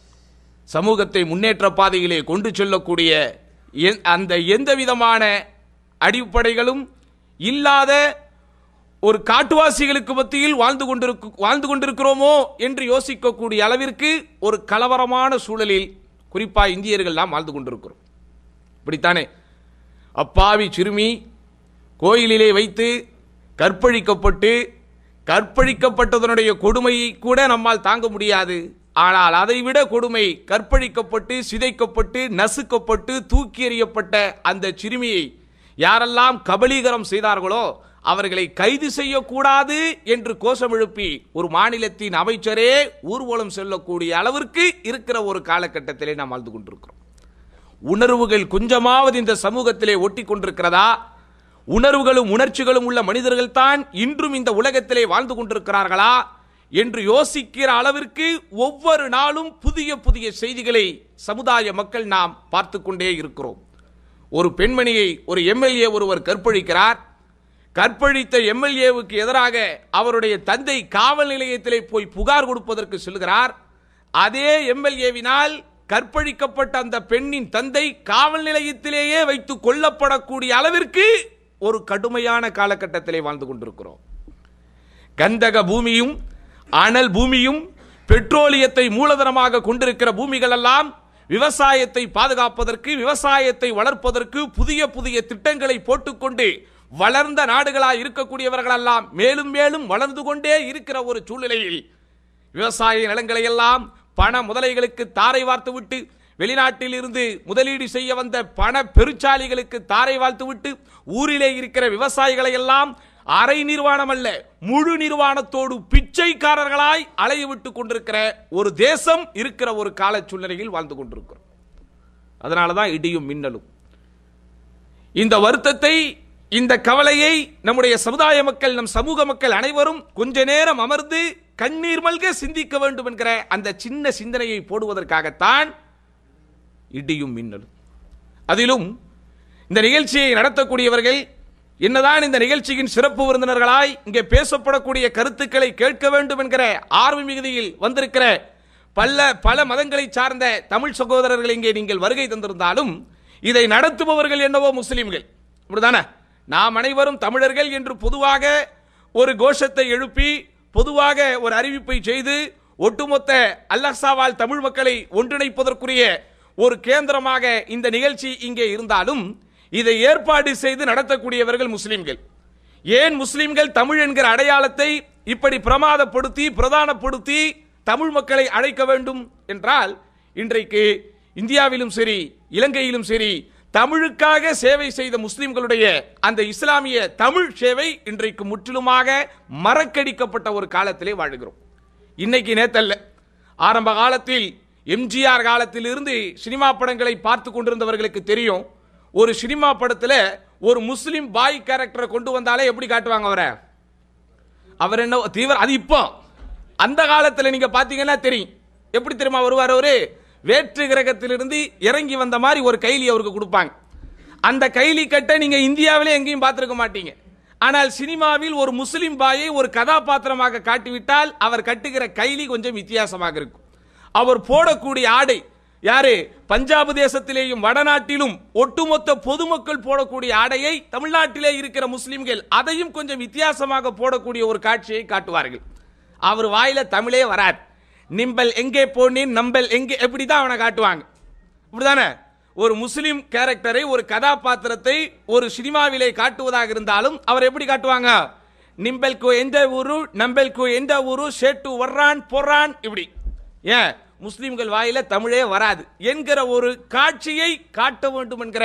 சமூகத்தை முன்னேற்ற பாதையிலே கொண்டு செல்லக்கூடிய அந்த எந்த விதமான அடிப்படைகளும் இல்லாத ஒரு காட்டுவாசிகளுக்கு மத்தியில் வாழ்ந்து கொண்டிருக்க வாழ்ந்து கொண்டிருக்கிறோமோ என்று யோசிக்கக்கூடிய அளவிற்கு ஒரு கலவரமான சூழலில் குறிப்பா இந்தியர்கள் நாம் வாழ்ந்து கொண்டிருக்கிறோம். இப்படித்தானே அப்பாவி சிறுமி கோயிலிலே வைத்து கற்பழிக்கப்பட்டு, கற்பழிக்கப்பட்டதனுடைய கொடுமையை கூட நம்மால் தாங்க முடியாது. ஆனால் அதைவிட கொடுமை, கற்பழிக்கப்பட்டு சிதைக்கப்பட்டு நசுக்கப்பட்டு தூக்கி எறியப்பட்ட அந்த சிறுமியை யாரெல்லாம் கபலீகரம் செய்தார்களோ அவர்களை கைது செய்யக்கூடாது என்று கோஷம் எழுப்பி ஒரு மாநிலத்தின் அமைச்சரே ஊர்வலம் செல்லக்கூடிய அளவிற்கு இருக்கிற ஒரு காலகட்டத்திலே நாம் வாழ்ந்து கொண்டிருக்கிறோம். உணர்வுகள் கொஞ்சமாவது இந்த சமூகத்திலே ஒட்டி கொண்டிருக்கிறதா? உணர்வுகளும் உணர்ச்சிகளும் உள்ள மனிதர்கள் தான் இன்றும் இந்த உலகத்திலே வாழ்ந்து கொண்டிருக்கிறார்களா என்று யோசிக்கிற அளவிற்கு ஒவ்வொரு நாளும் புதிய புதிய செய்திகளை சமுதாய மக்கள் நாம் பார்த்து கொண்டே இருக்கிறோம். ஒரு பெண்மணியை ஒரு எம்எல்ஏ ஒருவர் கற்பழிக்கிறார். கற்பழித்த எம்எல்ஏவுக்கு எதிராக அவருடைய தந்தை காவல் நிலையத்திலே போய் புகார் கொடுப்பதற்கு செல்கிறார். அதே எம்எல்ஏவினால் கற்பழிக்கப்பட்ட அந்த பெண்ணின் தந்தை காவல் நிலையத்திலேயே வைத்து கொல்லப்படக்கூடிய அளவிற்கு ஒரு கடுமையான காலகட்டத்திலே வாழ்ந்து கொண்டிருக்கிறோம். கந்தக பூமியும் அனல் பூமியும் பெட்ரோலியத்தை மூலதனமாக கொண்டிருக்கிற பூமிகள் எல்லாம் விவசாயத்தை பாதுகாப்பதற்கு, விவசாயத்தை வளர்ப்பதற்கு புதிய புதிய திட்டங்களை போட்டுக்கொண்டு வளர்ந்த நாடுகளாய் இருக்கக்கூடியவர்கள் எல்லாம் மேலும் மேலும் வளர்ந்து கொண்டே இருக்கிற ஒரு சூழ்நிலையில் விவசாய நிலங்களை எல்லாம் பண முதலைகளுக்கு தாரை வார்த்து விட்டு, வெளிநாட்டில் இருந்து முதலீடு செய்ய வந்த பண பெருச்சாலிகளுக்கு தாரை வார்த்து விட்டு, ஊரிலே இருக்கிற விவசாயிகளை எல்லாம் அரை நிர்வாணம் அல்ல முழு நிர்வாணத்தோடு பிச்சைக்காரர்களாய் அலைய விட்டு கொண்டிருக்கிற ஒரு தேசம் இருக்கிற ஒரு கால சூழ்நிலையில் வாழ்ந்து கொண்டிருக்கிறோம். அதனாலதான் இடியும் மின்னலும். இந்த வருத்தத்தை, இந்த கவலையை நம்முடைய சமுதாய மக்கள், நம் சமூக மக்கள் அனைவரும் கொஞ்ச நேரம் அமர்ந்து கண்ணீர் மல்க சிந்திக்க வேண்டும் என்கிற அந்த சின்ன சிந்தனையை போடுவதற்காகத்தான் இடியும் மின்னலும். அதிலும் இந்த நிகழ்ச்சியை நடத்தக்கூடியவர்கள் என்னதான் இந்த நிகழ்ச்சியின் சிறப்பு விருந்தினர்களாய் இங்கே பேசப்படக்கூடிய கருத்துக்களை கேட்க வேண்டும் என்கிற ஆர்வ மிகுதியில் வந்திருக்கிற பல பல மதங்களை சார்ந்த தமிழ் சகோதரர்கள் இங்கே நீங்கள் வருகை தந்திருந்தாலும் இதை நடத்துபவர்கள் என்னவோ முஸ்லிம்கள். இப்படிதானே நாம் அனைவரும் தமிழர்கள் என்று பொதுவாக ஒரு கோஷத்தை எழுப்பி, பொதுவாக ஒரு அறிவிப்பை செய்து, ஒட்டுமொத்த அல்-அக்ஸாவால் தமிழ் மக்களை ஒன்றிணைப்பதற்குரிய ஒரு கேந்திரமாக இந்த நிகழ்ச்சி இங்கே இருந்தாலும் இதை ஏற்பாடு செய்து நடத்தக்கூடியவர்கள் முஸ்லிம்கள். ஏன் முஸ்லிம்கள் தமிழ் என்கிற அடையாளத்தை இப்படி பிரமாதப்படுத்தி பிரதானப்படுத்தி தமிழ் மக்களை அழைக்க வேண்டும் என்றால், இன்றைக்கு இந்தியாவிலும் சரி இலங்கையிலும் சரி தமிழுக்காக சேவை செய்த முஸ்லிம்களுடைய அந்த இஸ்லாமிய தமிழ் சேவை இன்றைக்கு முற்றிலுமாக மறக்கடிக்கப்பட்ட ஒரு காலத்திலே வாழுகிறோம். இன்னைக்கு நேத்தல்ல, ஆரம்ப காலத்தில் எம்ஜிஆர் காலத்தில் இருந்து சினிமா படங்களை பார்த்து கொண்டிருந்தவர்களுக்கு தெரியும். ஒரு சினிமா படத்தில் ஒரு முஸ்லிம் பாய் கேரக்டரை கொண்டு வந்தாலே எப்படி காட்டுவாங்க அவரை? அவர் என்ன தீவிர, அது இப்போ அந்த காலத்தில் நீங்க பாத்தீங்கன்னா தெரியும். எப்படி தெரியுமா வருவார்? அவரு வேற்று கிரகத்திலிருந்து இறங்கி வந்த மாதிரி ஒரு கைலி அவருக்கு கொடுப்பாங்க. அந்த கைலி கட்டை நீங்க இந்தியாவிலே எங்கேயும் பார்த்திருக்க மாட்டீங்க. ஆனால் சினிமாவில் ஒரு முஸ்லிம் பாயை ஒரு கதாபாத்திரமாக காட்டிவிட்டால் அவர் கட்டுகிற கைலி கொஞ்சம் வித்தியாசமாக இருக்கும். அவர் போடக்கூடிய ஆடை, யாரு பஞ்சாப் தேசத்திலேயும் வடநாட்டிலும் ஒட்டுமொத்த பொதுமக்கள் போடக்கூடிய ஆடையை தமிழ்நாட்டிலே இருக்கிற முஸ்லிம்கள் அதையும் கொஞ்சம் வித்தியாசமாக போடக்கூடிய ஒரு காட்சியை காட்டுவார்கள். அவர் வாயில தமிழே வராது. நிம்பல் எங்கே போனேன் நம்பல் எங்கே, எப்படிதான் அவனை காட்டுவாங்க. இப்படிதானே ஒரு முஸ்லிம் கேரக்டரை, ஒரு கதாபாத்திரத்தை ஒரு சினிமாவிலே காட்டுவதாக இருந்தாலும் அவர் எப்படி காட்டுவாங்க? நிம்பல்கு எந்த ஊரு, நம்பல்கு எந்த ஊரு, ஷேட்டு வர்றான் போறான், இப்படி. ஏன் முஸ்லிம்கள் வாயில தமிழே வராது என்கிற ஒரு காட்சியை காட்ட வேண்டும் என்கிற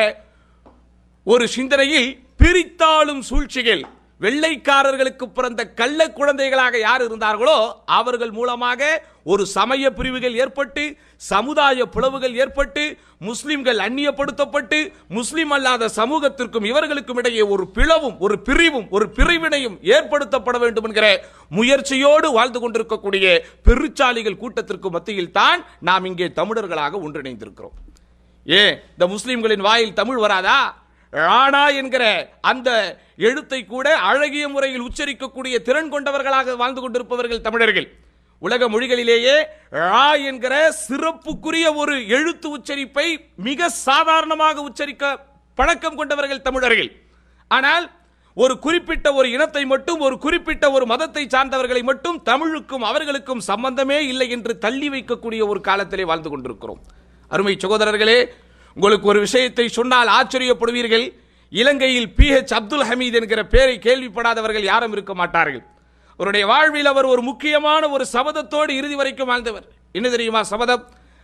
ஒரு சிந்தனையில் பிரித்தாளும் சூழ்ச்சிகள், வெள்ளைக்காரர்களுக்கு பிறந்த கள்ள குழந்தைகளாக யார் இருந்தார்களோ அவர்கள் மூலமாக ஒரு சமய பிரிவுகள் ஏற்பட்டு, சமுதாய பிளவுகள் ஏற்பட்டு, முஸ்லிம்கள் அந்நியப்படுத்தப்பட்டு, முஸ்லிம் அல்லாத சமூகத்திற்கும் இவர்களுக்கும் இடையே ஒரு பிளவும் ஒரு பிரிவும் ஒரு பிரிவினையும் ஏற்படுத்தப்பட வேண்டும் என்கிற முயற்சியோடு வாழ்ந்து கொண்டிருக்கக்கூடிய பெருச்சாலிகள் கூட்டத்திற்கு மத்தியில் தான் நாம் இங்கே தமிழர்களாக ஒன்றிணைந்திருக்கிறோம். ஏன் இந்த முஸ்லிம்களின் வாயில் தமிழ் வராதா? ராணா என்கிற அந்த எழுத்தை கூட அழகிய முறையில் உச்சரிக்கக்கூடிய திறன் கொண்டவர்களாக வாழ்ந்து கொண்டிருப்பவர்கள் தமிழர்கள். உலக மொழிகளிலேயே ரா என்கிற சிறப்புக்குரிய ஒரு எழுத்து உச்சரிப்பை மிக சாதாரணமாக உச்சரிக்க பழக்கம் கொண்டவர்கள் தமிழர்கள். ஆனால் ஒரு குறிப்பிட்ட ஒரு இனத்தை மட்டும், ஒரு குறிப்பிட்ட ஒரு மதத்தை சார்ந்தவர்களை மட்டும் தமிழுக்கும் அவர்களுக்கும் சம்பந்தமே இல்லை என்று தள்ளி வைக்கக்கூடிய ஒரு காலத்திலே வாழ்ந்து கொண்டிருக்கிறோம். அருமை சகோதரர்களே, உங்களுக்கு ஒரு விஷயத்தை சொன்னால் ஆச்சரியப்படுவீர்கள். இலங்கையில் பி எச் அப்துல் ஹமீத் என்கிற பெயரை கேள்விப்படாதவர்கள் யாரும் இருக்க மாட்டார்கள். அவருடைய வாழ்வில் அவர் ஒரு முக்கியமான ஒரு சபதத்தோடு இறுதி வரைக்கும் வாழ்ந்தவர். என்ன தெரியுமா சபதம்?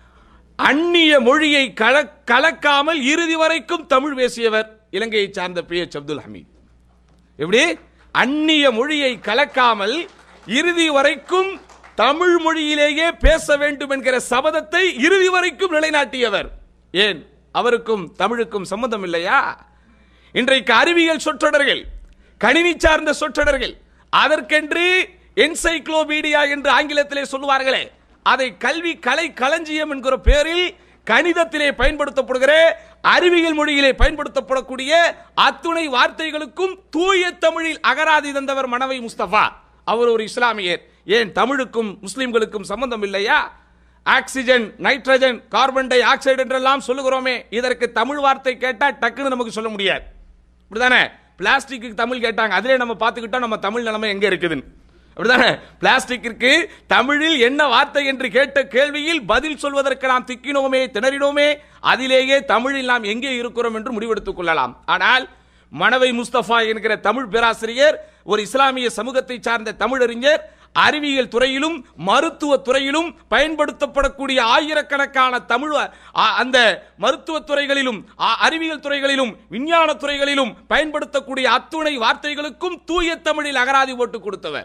அந்நிய மொழியை கலக்காமல் இறுதி வரைக்கும் தமிழ் பேசியவர் இலங்கையை சார்ந்த பி எச் அப்துல் ஹமீத். எப்படி? அந்நிய மொழியை கலக்காமல் இறுதி வரைக்கும் தமிழ் மொழியிலேயே பேச வேண்டும் என்கிற சபதத்தை இறுதி வரைக்கும் நிலைநாட்டியவர். ஏன் அவருக்கும் தமிழுக்கும் சம்பந்தம் இல்லையா? இன்றைக்கு அறிவியல் சொற்றொடர்கள், கணினி சார்ந்த சொற்றொடர்கள், அதற்கென்று என்சைக்ளோபீடியா என்று ஆங்கிலத்திலே சொல்லுவார்களே, அதை கல்வி கலை களஞ்சியம் என்கிற பெயரில் கணிதத்திலே பயன்படுத்தப்படுகிற அறிவியல் மொழியிலே பயன்படுத்தப்படக்கூடிய அத்துணை வார்த்தைகளுக்கும் தூய தமிழில் அகராதி தந்தவர் மனவை முஸ்தபா. அவர் ஒரு இஸ்லாமியர். ஏன் தமிழுக்கும் முஸ்லிம்களுக்கும் சம்பந்தம் இல்லையா? Oxygen, nitrogen, carbon di oxide என்றெல்லாம் சொல்லுகிறோமே, இதற்கு தமிழ் வார்த்தை கேட்டா டக்குன்னு நமக்கு சொல்ல முடியாது. அப்படிதானே? பிளாஸ்டிக்கு தமிழ் கேட்டாங்க, அதிலே நம்ம பார்த்துக்கிட்டோம் நம்ம தமிழ் நிலைமை எங்க இருக்குதுன்னு. அப்படிதானே? பிளாஸ்டிக்கிற்கு தமிழில் என்ன வார்த்தை என்று கேட்ட கேள்வியில் பதில் சொல்வதற்கு நாம் திக்கினோமே, திணறினோமே. அதிலேயே தமிழில் நாம் எங்கே இருக்கிறோம் என்று முடிவெடுத்துக் கொள்ளலாம். ஆனால் மனவை முஸ்தபா என்கிற தமிழ் பேராசிரியர், ஒரு இஸ்லாமிய சமூகத்தை சார்ந்த தமிழறிஞர், அறிவியல் துறையிலும் மருத்துவ துறையிலும் பயன்படுத்தப்படக்கூடிய ஆயிரக்கணக்கான தமிழ் அந்த மருத்துவ துறைகளிலும் அறிவியல் துறைகளிலும் விஞ்ஞான துறைகளிலும் பயன்படுத்தக்கூடிய அத்துணை வார்த்தைகளுக்கும் தூய தமிழில் அகராதி போட்டு கொடுத்தவர்.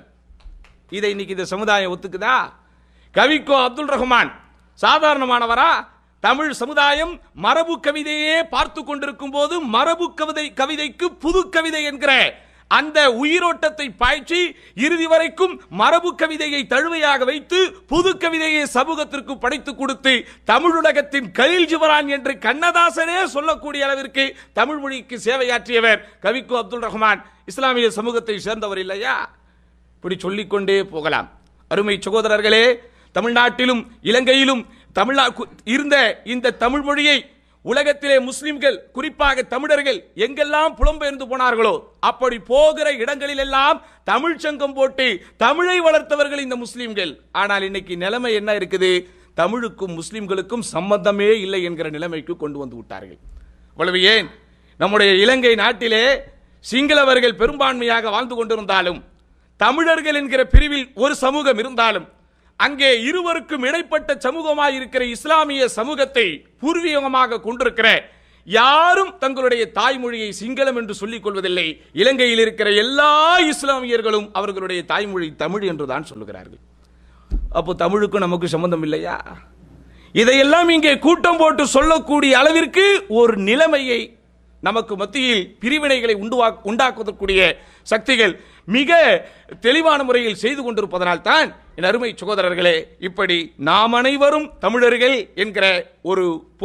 இதை இன்னைக்கு இந்த சமுதாயம் ஒத்துக்குதா? கவிக்கோ அப்துல் ரஹ்மான் சாதாரணமானவரா? தமிழ் சமுதாயம் மரபு கவிதையே பார்த்து கொண்டிருக்கும் போது மரபு கவிதை கவிதைக்கு புது கவிதை என்கிற அந்த உயிரோட்டத்தை பாய்ச்சி இறுதி வரைக்கும் மரபு கவிதையை தழுவையாக வைத்து புது கவிதையை சமூகத்திற்கு படைத்து கொடுத்து தமிழுலகத்தின் கலீல் ஜிப்ரான் என்று கண்ணதாசனே சொல்லக்கூடிய அளவிற்கு தமிழ் மொழிக்கு சேவையாற்றியவர் கவிக்கோ அப்துல் ரஹ்மான். இஸ்லாமிய சமூகத்தை சேர்ந்தவர் இல்லையா? இப்படி சொல்லிக்கொண்டே போகலாம். அருமை சகோதரர்களே, தமிழ்நாட்டிலும் இலங்கையிலும் தமிழ் இருந்த இந்த தமிழ் மொழியை உலகத்திலே முஸ்லிம்கள், குறிப்பாக தமிழர்கள் எங்கெல்லாம் புலம்பெயர்ந்து போனார்களோ அப்படி போகிற இடங்களில் எல்லாம் தமிழ் சங்கம் போட்டு தமிழை வளர்த்தவர்கள் இந்த முஸ்லிம்கள். ஆனால் இன்னைக்கு நிலைமை என்ன இருக்குது? தமிழுக்கும் முஸ்லிம்களுக்கும் சம்பந்தமே இல்லை என்கிற நிலைமைக்கு கொண்டு வந்து விட்டார்கள். அவ்வளவு ஏன் நம்முடைய இலங்கை நாட்டிலே சிங்களவர்கள் பெரும்பான்மையாக வாழ்ந்து கொண்டிருந்தாலும், தமிழர்கள் என்கிற பிரிவில் ஒரு சமூகம் இருந்தாலும், அங்கே இருவருக்கும் இடைப்பட்ட சமூகமாக இருக்கிற இஸ்லாமிய சமூகத்தை பூர்வீகமாக கொண்டிருக்கிற யாரும் தங்களுடைய தாய்மொழியை சிங்களம் என்று சொல்லிக் கொள்வதில்லை. இலங்கையில் இருக்கிற எல்லா இஸ்லாமியர்களும் அவர்களுடைய தாய்மொழி தமிழ் என்றுதான் சொல்லுகிறார்கள். அப்போ தமிழுக்கும் நமக்கு சம்பந்தம் இல்லையா? இதையெல்லாம் இங்கே கூட்டம் போட்டு சொல்லக்கூடிய அளவிற்கு ஒரு நிலைமையை நமக்கு மத்தியில் பிரிவினைகளை உண்டாக்குவதற்குரிய சக்திகள் மிக தெளிவான முறையில் செய்து கொண்டிருப்பதனால் தான் என் அருமை சகோதரர்களே, இப்படி நாம் அனைவரும் தமிழர்கள் என்கிற ஒரு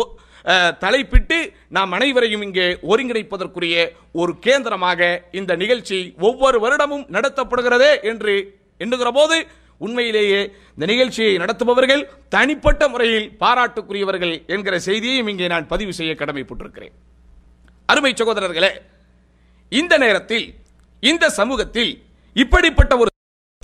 தலைப்பிட்டு நாம் அனைவரையும் இங்கே ஒருங்கிணைப்பதற்குரிய ஒரு கேந்திரமாக இந்த நிகழ்ச்சி ஒவ்வொரு வருடமும் நடத்தப்படுகிறதே என்று எண்ணுகிற போது உண்மையிலேயே இந்த நிகழ்ச்சியை நடத்துபவர்கள் தனிப்பட்ட முறையில் பாராட்டுக்குரியவர்கள் என்கிற செய்தியையும் இங்கே நான் பதிவு செய்ய கடமைப்பட்டிருக்கிறேன். அருமை சகோதரர்களே, இந்த நேரத்தில் இந்த சமூகத்தில் இப்படிப்பட்ட ஒரு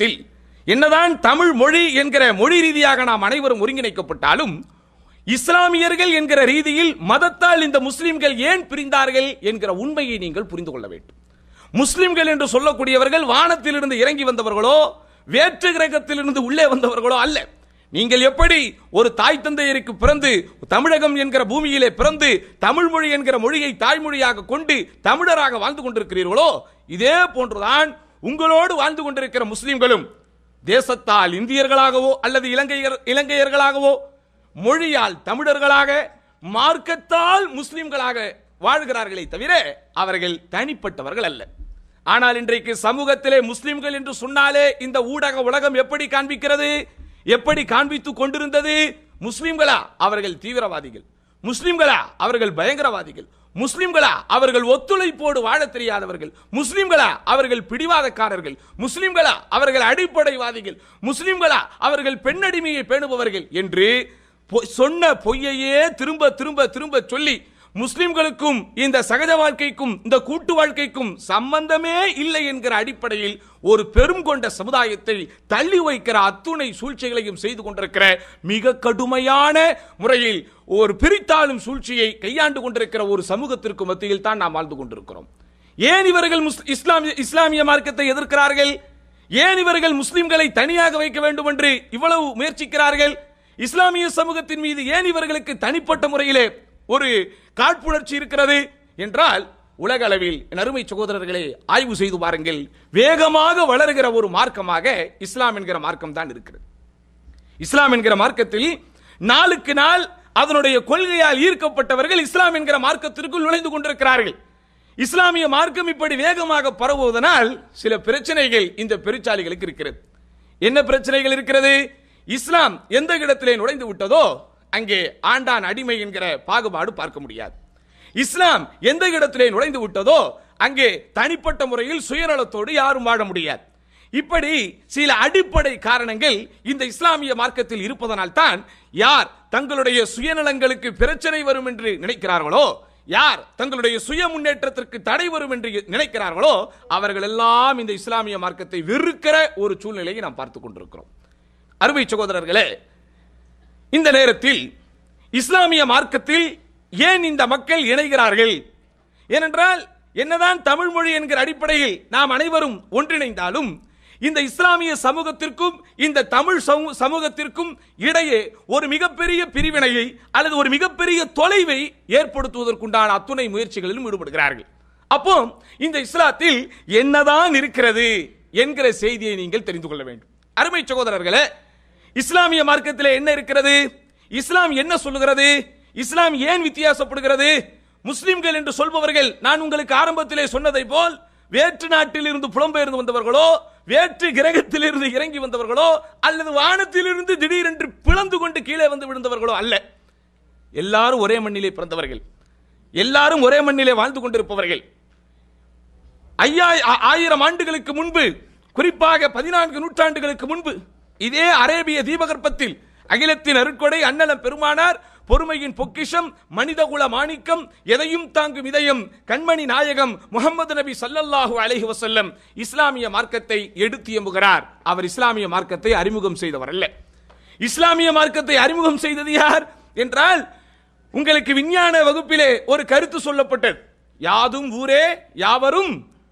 என்னதான் தமிழ் மொழி என்கிற மொழி ரீதியாக நாம் அனைவரும் ஒருங்கிணைக்கப்பட்டாலும், இஸ்லாமியர்கள் என்கிற ரீதியில் மதத்தால் இந்த முஸ்லிம்கள் ஏன் பிரிந்தார்கள் என்கிற உண்மையை நீங்கள் புரிந்து கொள்ள வேண்டும். முஸ்லிம்கள் என்று சொல்லக்கூடியவர்கள் வானத்திலிருந்து இறங்கி வந்தவர்களோ வேற்று கிரகத்திலிருந்து உள்ளே வந்தவர்களோ அல்ல. நீங்கள் எப்படி ஒரு தாய் தந்தையருக்கு பிறந்து தமிழகம் என்கிற பூமியிலே பிறந்து தமிழ் மொழி என்கிற மொழியை தாய்மொழியாக கொண்டு தமிழராக வாழ்ந்து கொண்டிருக்கிறீர்களோ, இதே போன்றுதான் உங்களோடு வாழ்ந்து கொண்டிருக்கிற முஸ்லிம்களும் தேசத்தால் இந்தியர்களாகவோ அல்லது இலங்கையர் இலங்கையர்களாகவோ, மொழியால் தமிழர்களாக, மார்க்கத்தால் முஸ்லிம்களாக வாழ்கிறார்களே தவிர அவர்கள் தனிப்பட்டவர்கள் அல்ல. ஆனால் இன்றைக்கு சமூகத்திலே முஸ்லிம்கள் என்று சொன்னாலே இந்த ஊடக உலகம் எப்படி காண்பிக்கிறது, எப்படி காண்பித்துக் கொண்டிருந்தது? முஸ்லிம்களா அவர்கள் தீவிரவாதிகள், முஸ்லிம்களா அவர்கள் பயங்கரவாதிகள், முஸ்லிம்களா அவர்கள் ஒத்துழைப்போடு வாழ தெரியாதவர்கள், முஸ்லிம்களா அவர்கள் பிடிவாதக்காரர்கள், முஸ்லிம்களா அவர்கள் அடிப்படைவாதிகள், முஸ்லிம்களா அவர்கள் பெண்ணடிமையை பேணுபவர்கள் என்று சொன்ன பொய்யையே திரும்ப திரும்ப திரும்ப சொல்லி முஸ்லிம்களுக்கும் இந்த சகஜ வாழ்க்கைக்கும் இந்த கூட்டு வாழ்க்கைக்கும் சம்பந்தமே இல்லை என்கிற அடிப்படையில் ஒரு பெரும் கொண்ட சமுதாயத்தை தள்ளி வைக்கிற அத்துணை சூழ்ச்சிகளையும் செய்து கொண்டிருக்கிற மிக கடுமையான முறையில் ஒரு பிரித்தாளும் சூழ்ச்சியை கையாண்டு கொண்டிருக்கிற ஒரு சமூகத்திற்கு மத்தியில் தான் நாம் வாழ்ந்து கொண்டிருக்கிறோம். ஏன் இவர்கள் இஸ்லாமிய இஸ்லாமிய மார்க்கத்தை எதிர்க்கிறார்கள்? ஏன் இவர்கள் முஸ்லிம்களை தனியாக வைக்க வேண்டும் என்று இவ்வளவு முயற்சிக்கிறார்கள்? இஸ்லாமிய சமூகத்தின் மீது ஏன் இவர்களுக்கு தனிப்பட்ட முறையிலே ஒரு காழ்ப்புணர்ச்சி இருக்கிறது என்றால், உலக அளவில் என் அருமை சகோதரர்களே ஆய்வு செய்து பாருங்கள், வேகமாக வளர்கிற ஒரு மார்க்கமாக இஸ்லாம் என்கிற மார்க்கம் தான் இருக்கிறது. இஸ்லாம் என்கிற மார்க்கத்தில் நாளுக்கு நாள் அதனுடைய கொள்கையால் ஈர்க்கப்பட்டவர்கள் இஸ்லாம் என்கிற மார்க்கத்திற்குள் நுழைந்து கொண்டிருக்கிறார்கள். இஸ்லாமிய மார்க்கம் இப்படி வேகமாக பரவுவதனால் சில பிரச்சனைகள் இந்த பெருச்சாலிகளுக்கு இருக்கிறது. என்ன பிரச்சனைகள் இருக்கிறது? இஸ்லாம் எந்த இடத்திலே நுழைந்து விட்டதோ அங்கே ஆண்டான் அடிமை என்கிற பாகுபாடு பார்க்க முடியாது. இஸ்லாம் எந்த இடத்திலே நுழைந்து விட்டதோ அங்கே தனிப்பட்ட முறையில் சுயநலத்தோடு யாரும் வாழ முடியாது. இப்படி சில அடிப்படை காரணங்கள் இந்த இஸ்லாமிய மார்க்கத்தில் இருப்பதனால் தான் யார் தங்களுடைய சுயநலங்களுக்கு பிரச்சனை வரும் என்று நினைக்கிறார்களோ, யார் தங்களுடைய சுய முன்னேற்றத்திற்கு தடை வரும் என்று நினைக்கிறார்களோ, அவர்கள் எல்லாம் இந்த இஸ்லாமிய மார்க்கத்தை வெறுக்கிற ஒரு சூழ்நிலையை நாம் பார்த்துக் கொண்டிருக்கிறோம். அருமை சகோதரர்களே, இந்த நேரத்தில் இஸ்லாமிய மார்க்கத்தில் ஏன் இந்த மக்கள் இணைகிறார்கள்? ஏனென்றால் என்னதான் தமிழ் மொழி என்கிற அடிப்படையில் நாம் அனைவரும் ஒன்றிணைந்தாலும் இந்த இஸ்லாமிய சமூகத்திற்கும் இந்த தமிழ் சமூகத்திற்கும் இடையே ஒரு மிகப்பெரிய பிரிவினையை அல்லது ஒரு மிகப்பெரிய தொலைவை ஏற்படுத்துவதற்குண்டான அத்துணை முயற்சிகளிலும் ஈடுபடுகிறார்கள். அப்போ இந்த இஸ்லாத்தில் என்னதான் இருக்கிறது என்கிற செய்தியை நீங்கள் தெரிந்து கொள்ள வேண்டும். அருமை சகோதரர்களே, இஸ்லாமிய மார்க்கத்திலே என்ன இருக்கிறது? இஸ்லாம் என்ன சொல்லுகிறது? இஸ்லாம் ஏன் வித்தியாசப்படுகிறது? முஸ்லிம்கள் என்று சொல்பவர்கள் நான் உங்களுக்கு ஆரம்பத்திலே சொன்னதை போல் வேற்று நாட்டில் இருந்து புலம்பெயர்ந்து வந்தவர்களோ, வேற்று கிரகத்தில் இருந்து இறங்கி வந்தவர்களோ, அல்லது வானத்திலிருந்து திடீரென்று பிளந்து கொண்டு கீழே வந்து விழுந்தவர்களோ அல்ல. எல்லாரும் ஒரே மண்ணிலே பிறந்தவர்கள், எல்லாரும் ஒரே மண்ணிலே வாழ்ந்து கொண்டிருப்பவர்கள். ஐயா ஆயிரம் ஆண்டுகளுக்கு முன்பு, குறிப்பாக பதினான்கு நூற்றாண்டுகளுக்கு முன்பு இதே அரேபிய தீபகற்பத்தில் அகிலத்தின் அருட்கொடை அண்ணலம் பெருமானார், பொறுமையின் பொக்கிஷம், மனிதகுல மாணிக்கம், எதையும் தாங்கும் இதயம், கண்மணி நாயகம் முகமது நபி ஸல்லல்லாஹு அலைஹி வஸல்லம் இஸ்லாமிய மார்க்கத்தை எடுத்து எம்புகிறார். அவர் இஸ்லாமிய மார்க்கத்தை அறிமுகம் செய்தவர் அல்ல. இஸ்லாமிய மார்க்கத்தை அறிமுகம் செய்தது யார் என்றால், உங்களுக்கு விஞ்ஞான வகுப்பிலே ஒரு கருத்து சொல்லப்பட்டது. யாதும் ஊரே யாவரும்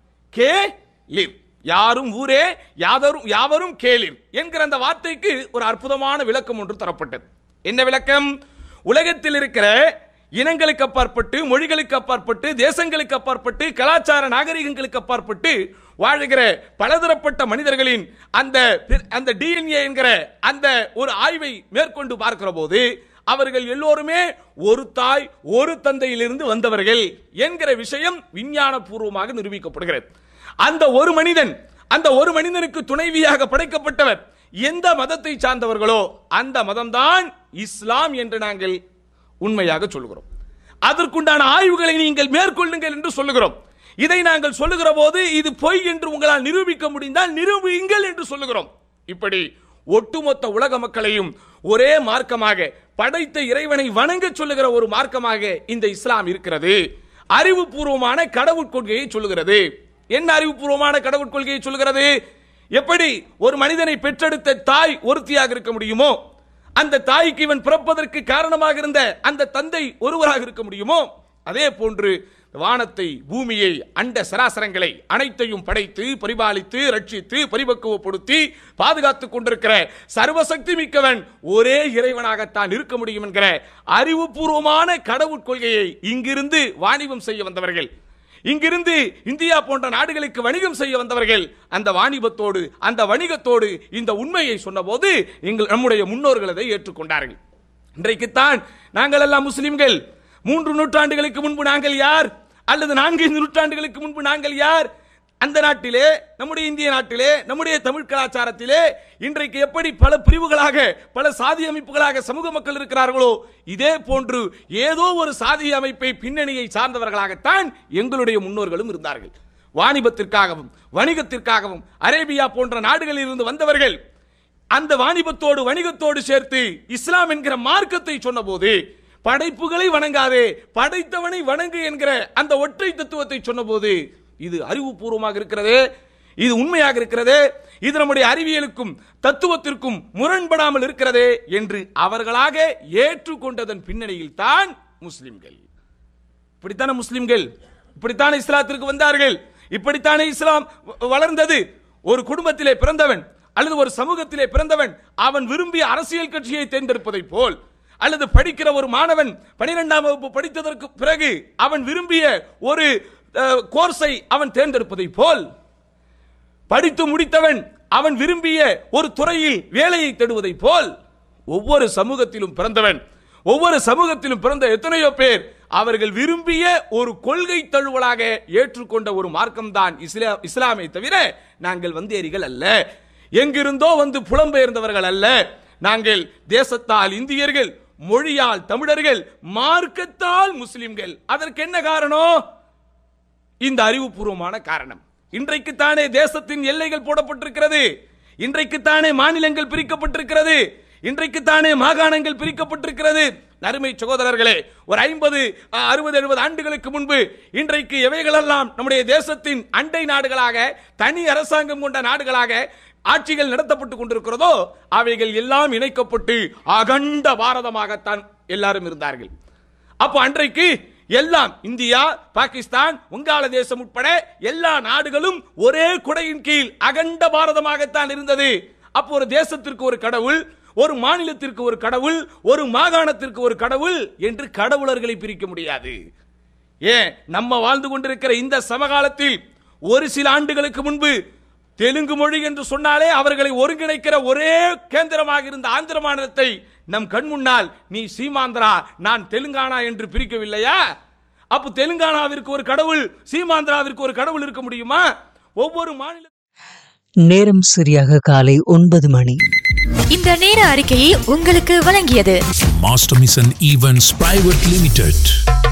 கேளிர், யாரும் ஊரே யாவரும் யாவரும் கேளிர் என்கிற அந்த வார்த்தைக்கு ஒரு அற்புதமான விளக்கம் ஒன்று தரப்பட்டது. என்ன விளக்கம்? உலகத்தில் இருக்கிற இனங்களுக்கு அப்பாற்பட்டு, மொழிகளுக்கு அப்பாற்பட்டு, தேசங்களுக்கு அப்பாற்பட்டு, கலாச்சார நாகரிகங்களுக்கு அப்பாற்பட்டு வாழ்கிற பலதரப்பட்ட மனிதர்களின் அந்த அந்த டிஎன்ஏ என்கிற அந்த ஒரு ஆய்வை மேற்கொண்டு பார்க்கிற போது அவர்கள் எல்லோருமே ஒரு தாய் ஒரு தந்தையிலிருந்து வந்தவர்கள் என்கிற விஷயம் விஞ்ஞான பூர்வமாக நிரூபிக்கப்படுகிறது. அந்த ஒரு மனிதன், அந்த ஒரு மனிதனுக்கு துணைவியாக படைக்கப்பட்டவர் எந்த மதத்தை சார்ந்தவர்களோ அந்த மதம்தான் இஸ்லாம் என்று நாங்கள் உண்மையாக சொல்லுகிறோம். அதற்குண்டான ஆய்வுகளை நீங்கள் மேற்கொள்ளுங்கள் என்று சொல்லுகிறோம். இதை நாங்கள் சொல்லுகிற போது இது பொய் என்று உங்களால் நிரூபிக்க முடிந்தால் நிரூபியுங்கள் என்று சொல்லுகிறோம். இப்படி ஒட்டுமொத்த உலக மக்களையும் ஒரே மார்க்கமாக படைத்த இறைவனை வணங்க சொல்லுகிற ஒரு மார்க்கமாக இந்த இஸ்லாம் இருக்கிறது. அறிவுபூர்வமான கடவுள் கொள்கையை சொல்லுகிறது. என்ன அறிவுபூர்வமான கடவுள் கொள்கையை சொல்லுகிறது? எப்படி ஒரு மனிதனை பெற்றெடுத்த தாய் ஒருத்தியாக இருக்க முடியுமோ, அந்த தாய்க்கு இவன் பிறப்பதற்கு காரணமாக இருந்த அந்த தந்தை ஒருவராக இருக்க முடியுமோ, அதே போன்று வானத்தை, பூமியை, அண்ட சராசரங்களை அனைத்தையும் படைத்து பரிபாலித்து ரட்சித்து பரிபக்குவப்படுத்தி பாதுகாத்துக் கொண்டிருக்கிற சர்வசக்தி மிக்கவன் ஒரே இறைவனாகத்தான் இருக்க முடியும் என்கிற அறிவுபூர்வமான கடவுள் கொள்கையை இங்கிருந்து வாணிபம் செய்ய வந்தவர்கள், இங்கிருந்து இந்தியா போன்ற நாடுகளுக்கு வணிகம் செய்ய வந்தவர்கள் அந்த வாணிபத்தோடு அந்த வணிகத்தோடு இந்த உண்மையை சொன்னபோது எங்கள் நம்முடைய முன்னோர்கள் அதை ஏற்றுக்கொண்டார்கள். இன்றைக்குத்தான் நாங்கள் எல்லாம் முஸ்லிம்கள். மூன்று நூற்றாண்டுகளுக்கு முன்பு நாங்கள் யார்? அல்லது நான்கு நூற்றாண்டுகளுக்கு முன்பு நாங்கள் யார்? அந்த நாட்டிலே, நம்முடைய இந்திய நாட்டிலே, நம்முடைய தமிழ் கலாச்சாரத்திலே இன்றைக்கு எப்படி பல பிரிவுகளாக பல சாதி அமைப்புகளாக சமூக மக்கள் இருக்கிறார்களோ இதே போன்று ஏதோ ஒரு சாதி அமைப்பை பின்னணியை சார்ந்தவர்களாகத்தான் எங்களுடைய முன்னோர்களும் இருந்தார்கள். வாணிபத்திற்காகவும் வணிகத்திற்காகவும் அரேபியா போன்ற நாடுகளில் இருந்து வந்தவர்கள் அந்த வாணிபத்தோடு வணிகத்தோடு சேர்த்து இஸ்லாம் என்கிற மார்க்கத்தை சொன்ன போது படைப்புகளை வணங்காதே படைத்தவனை வணங்கு என்கிற அந்த ஒற்றை தத்துவத்தை சொன்னபோது இது அறிவுபூர்வமாக இருக்கிறது, இது உண்மையாக இருக்கிறது, இது நம்முடைய அறிவியலுக்கும் தத்துவத்திற்கும் முரண்படாமல் இருக்கிறது என்று அவர்களாக ஏற்றுக்கொண்டதன் பின்னணியில் தான் முஸ்லிம்கள். இப்படித்தான முஸ்லிம்கள், இப்படித்தான இஸ்லாத்திற்கு வந்தார்கள், இப்படித்தானே இஸ்லாம் வளர்ந்தது. ஒரு குடும்பத்திலே பிறந்தவன் அல்லது ஒரு சமூகத்திலே பிறந்தவன் அவன் விரும்பிய அரசியல் கட்சியை தேர்ந்தெடுப்பதை போல், அல்லது படிக்கிற ஒரு மாணவன் பனிரெண்டாம் வகுப்பு படித்ததற்கு பிறகு அவன் விரும்பிய ஒரு கோர்ஸை அவன் தேர்ந்தெடுப்பதை போல், படித்து முடித்தவன் அவன் விரும்பிய ஒரு துறையில் வேலையை தேடுவதை போல், ஒவ்வொரு சமூகத்திலும் பிறந்தவன் ஒவ்வொரு சமூகத்திலும் பிறந்த எத்தனையோ பேர் அவர்கள் விரும்பிய ஒரு கொள்கை தழுவலாக ஏற்றுக்கொண்ட ஒரு மார்க்கம் தான் இஸ்லாமை தவிர நாங்கள் வந்தேரிகள் அல்ல, எங்கிருந்தோ வந்து புலம்பெயர்ந்தவர்கள் அல்ல. நாங்கள் தேசத்தால் இந்தியர்கள், மொழியால் தமிழர்கள், மார்க்கத்தால் முஸ்லிம்கள். அதற்கு என்ன காரணம்? இந்த அறிவுபூர்வமான காரணம். இன்றைக்குத்தானே தேசத்தின் எல்லைகள் போடப்பட்டிருக்கிறது, இன்றைக்குத்தானே மாநிலங்கள் பிரிக்கப்பட்டிருக்கிறது, இன்றைக்குத்தானே மாகாணங்கள் பிரிக்கப்பட்டிருக்கிறது. அருமை சகோதரர்களே, ஒரு ஐம்பது அறுபது எழுபது ஆண்டுகளுக்கு முன்பு இன்றைக்கு எவைகளெல்லாம் நம்முடைய தேசத்தின் அண்டை நாடுகளாக தனி அரசாங்கம் கொண்ட நாடுகளாக ஆட்சிகள் நடத்தப்பட்டுக் கொண்டிருக்கிறதோ அவைகள் எல்லாம் இணைக்கப்பட்டு அகண்ட பாரதமாகத்தான் எல்லாரும் இருந்தார்கள். அப்போ அன்றைக்கு எல்லாம் இந்தியா, பாகிஸ்தான், வங்காளதேசம் உட்பட எல்லா நாடுகளும் ஒரே குடையின் கீழ் அகண்ட பாரதமாகத்தான் இருந்தது. அப்போ ஒரு தேசத்திற்கு ஒரு கடவுள், ஒரு மாநிலத்திற்கு ஒரு கடவுள், ஒரு மாகாணத்திற்கு ஒரு கடவுள் என்று கடவுளர்களை பிரிக்க முடியாது. ஏன் நம்ம வாழ்ந்து கொண்டிருக்கிற இந்த சமகாலத்தில் ஒரு சில ஆண்டுகளுக்கு முன்பு தெலுங்கு மொழி என்று சொன்னாலே அவர்களை ஒருங்கிணைக்கிற ஒரே கேந்திரமாக இருந்த ஆந்திர மாநிலத்தை நம் கண் முன்னால் நீ சீமாந்திரா நான் தெலுங்கானா என்று பிரிக்கவில்லையா? அப்ப தெலுங்கானாவிற்கு ஒரு கடவுள், சீமாந்திராவிற்கு ஒரு கடவுள் இருக்க முடியுமா? ஒவ்வொரு மாநில நேரம் சரியாக காலை ஒன்பது மணி. இந்த நேர அறிக்கையை உங்களுக்கு வழங்கியது master mission events private limited.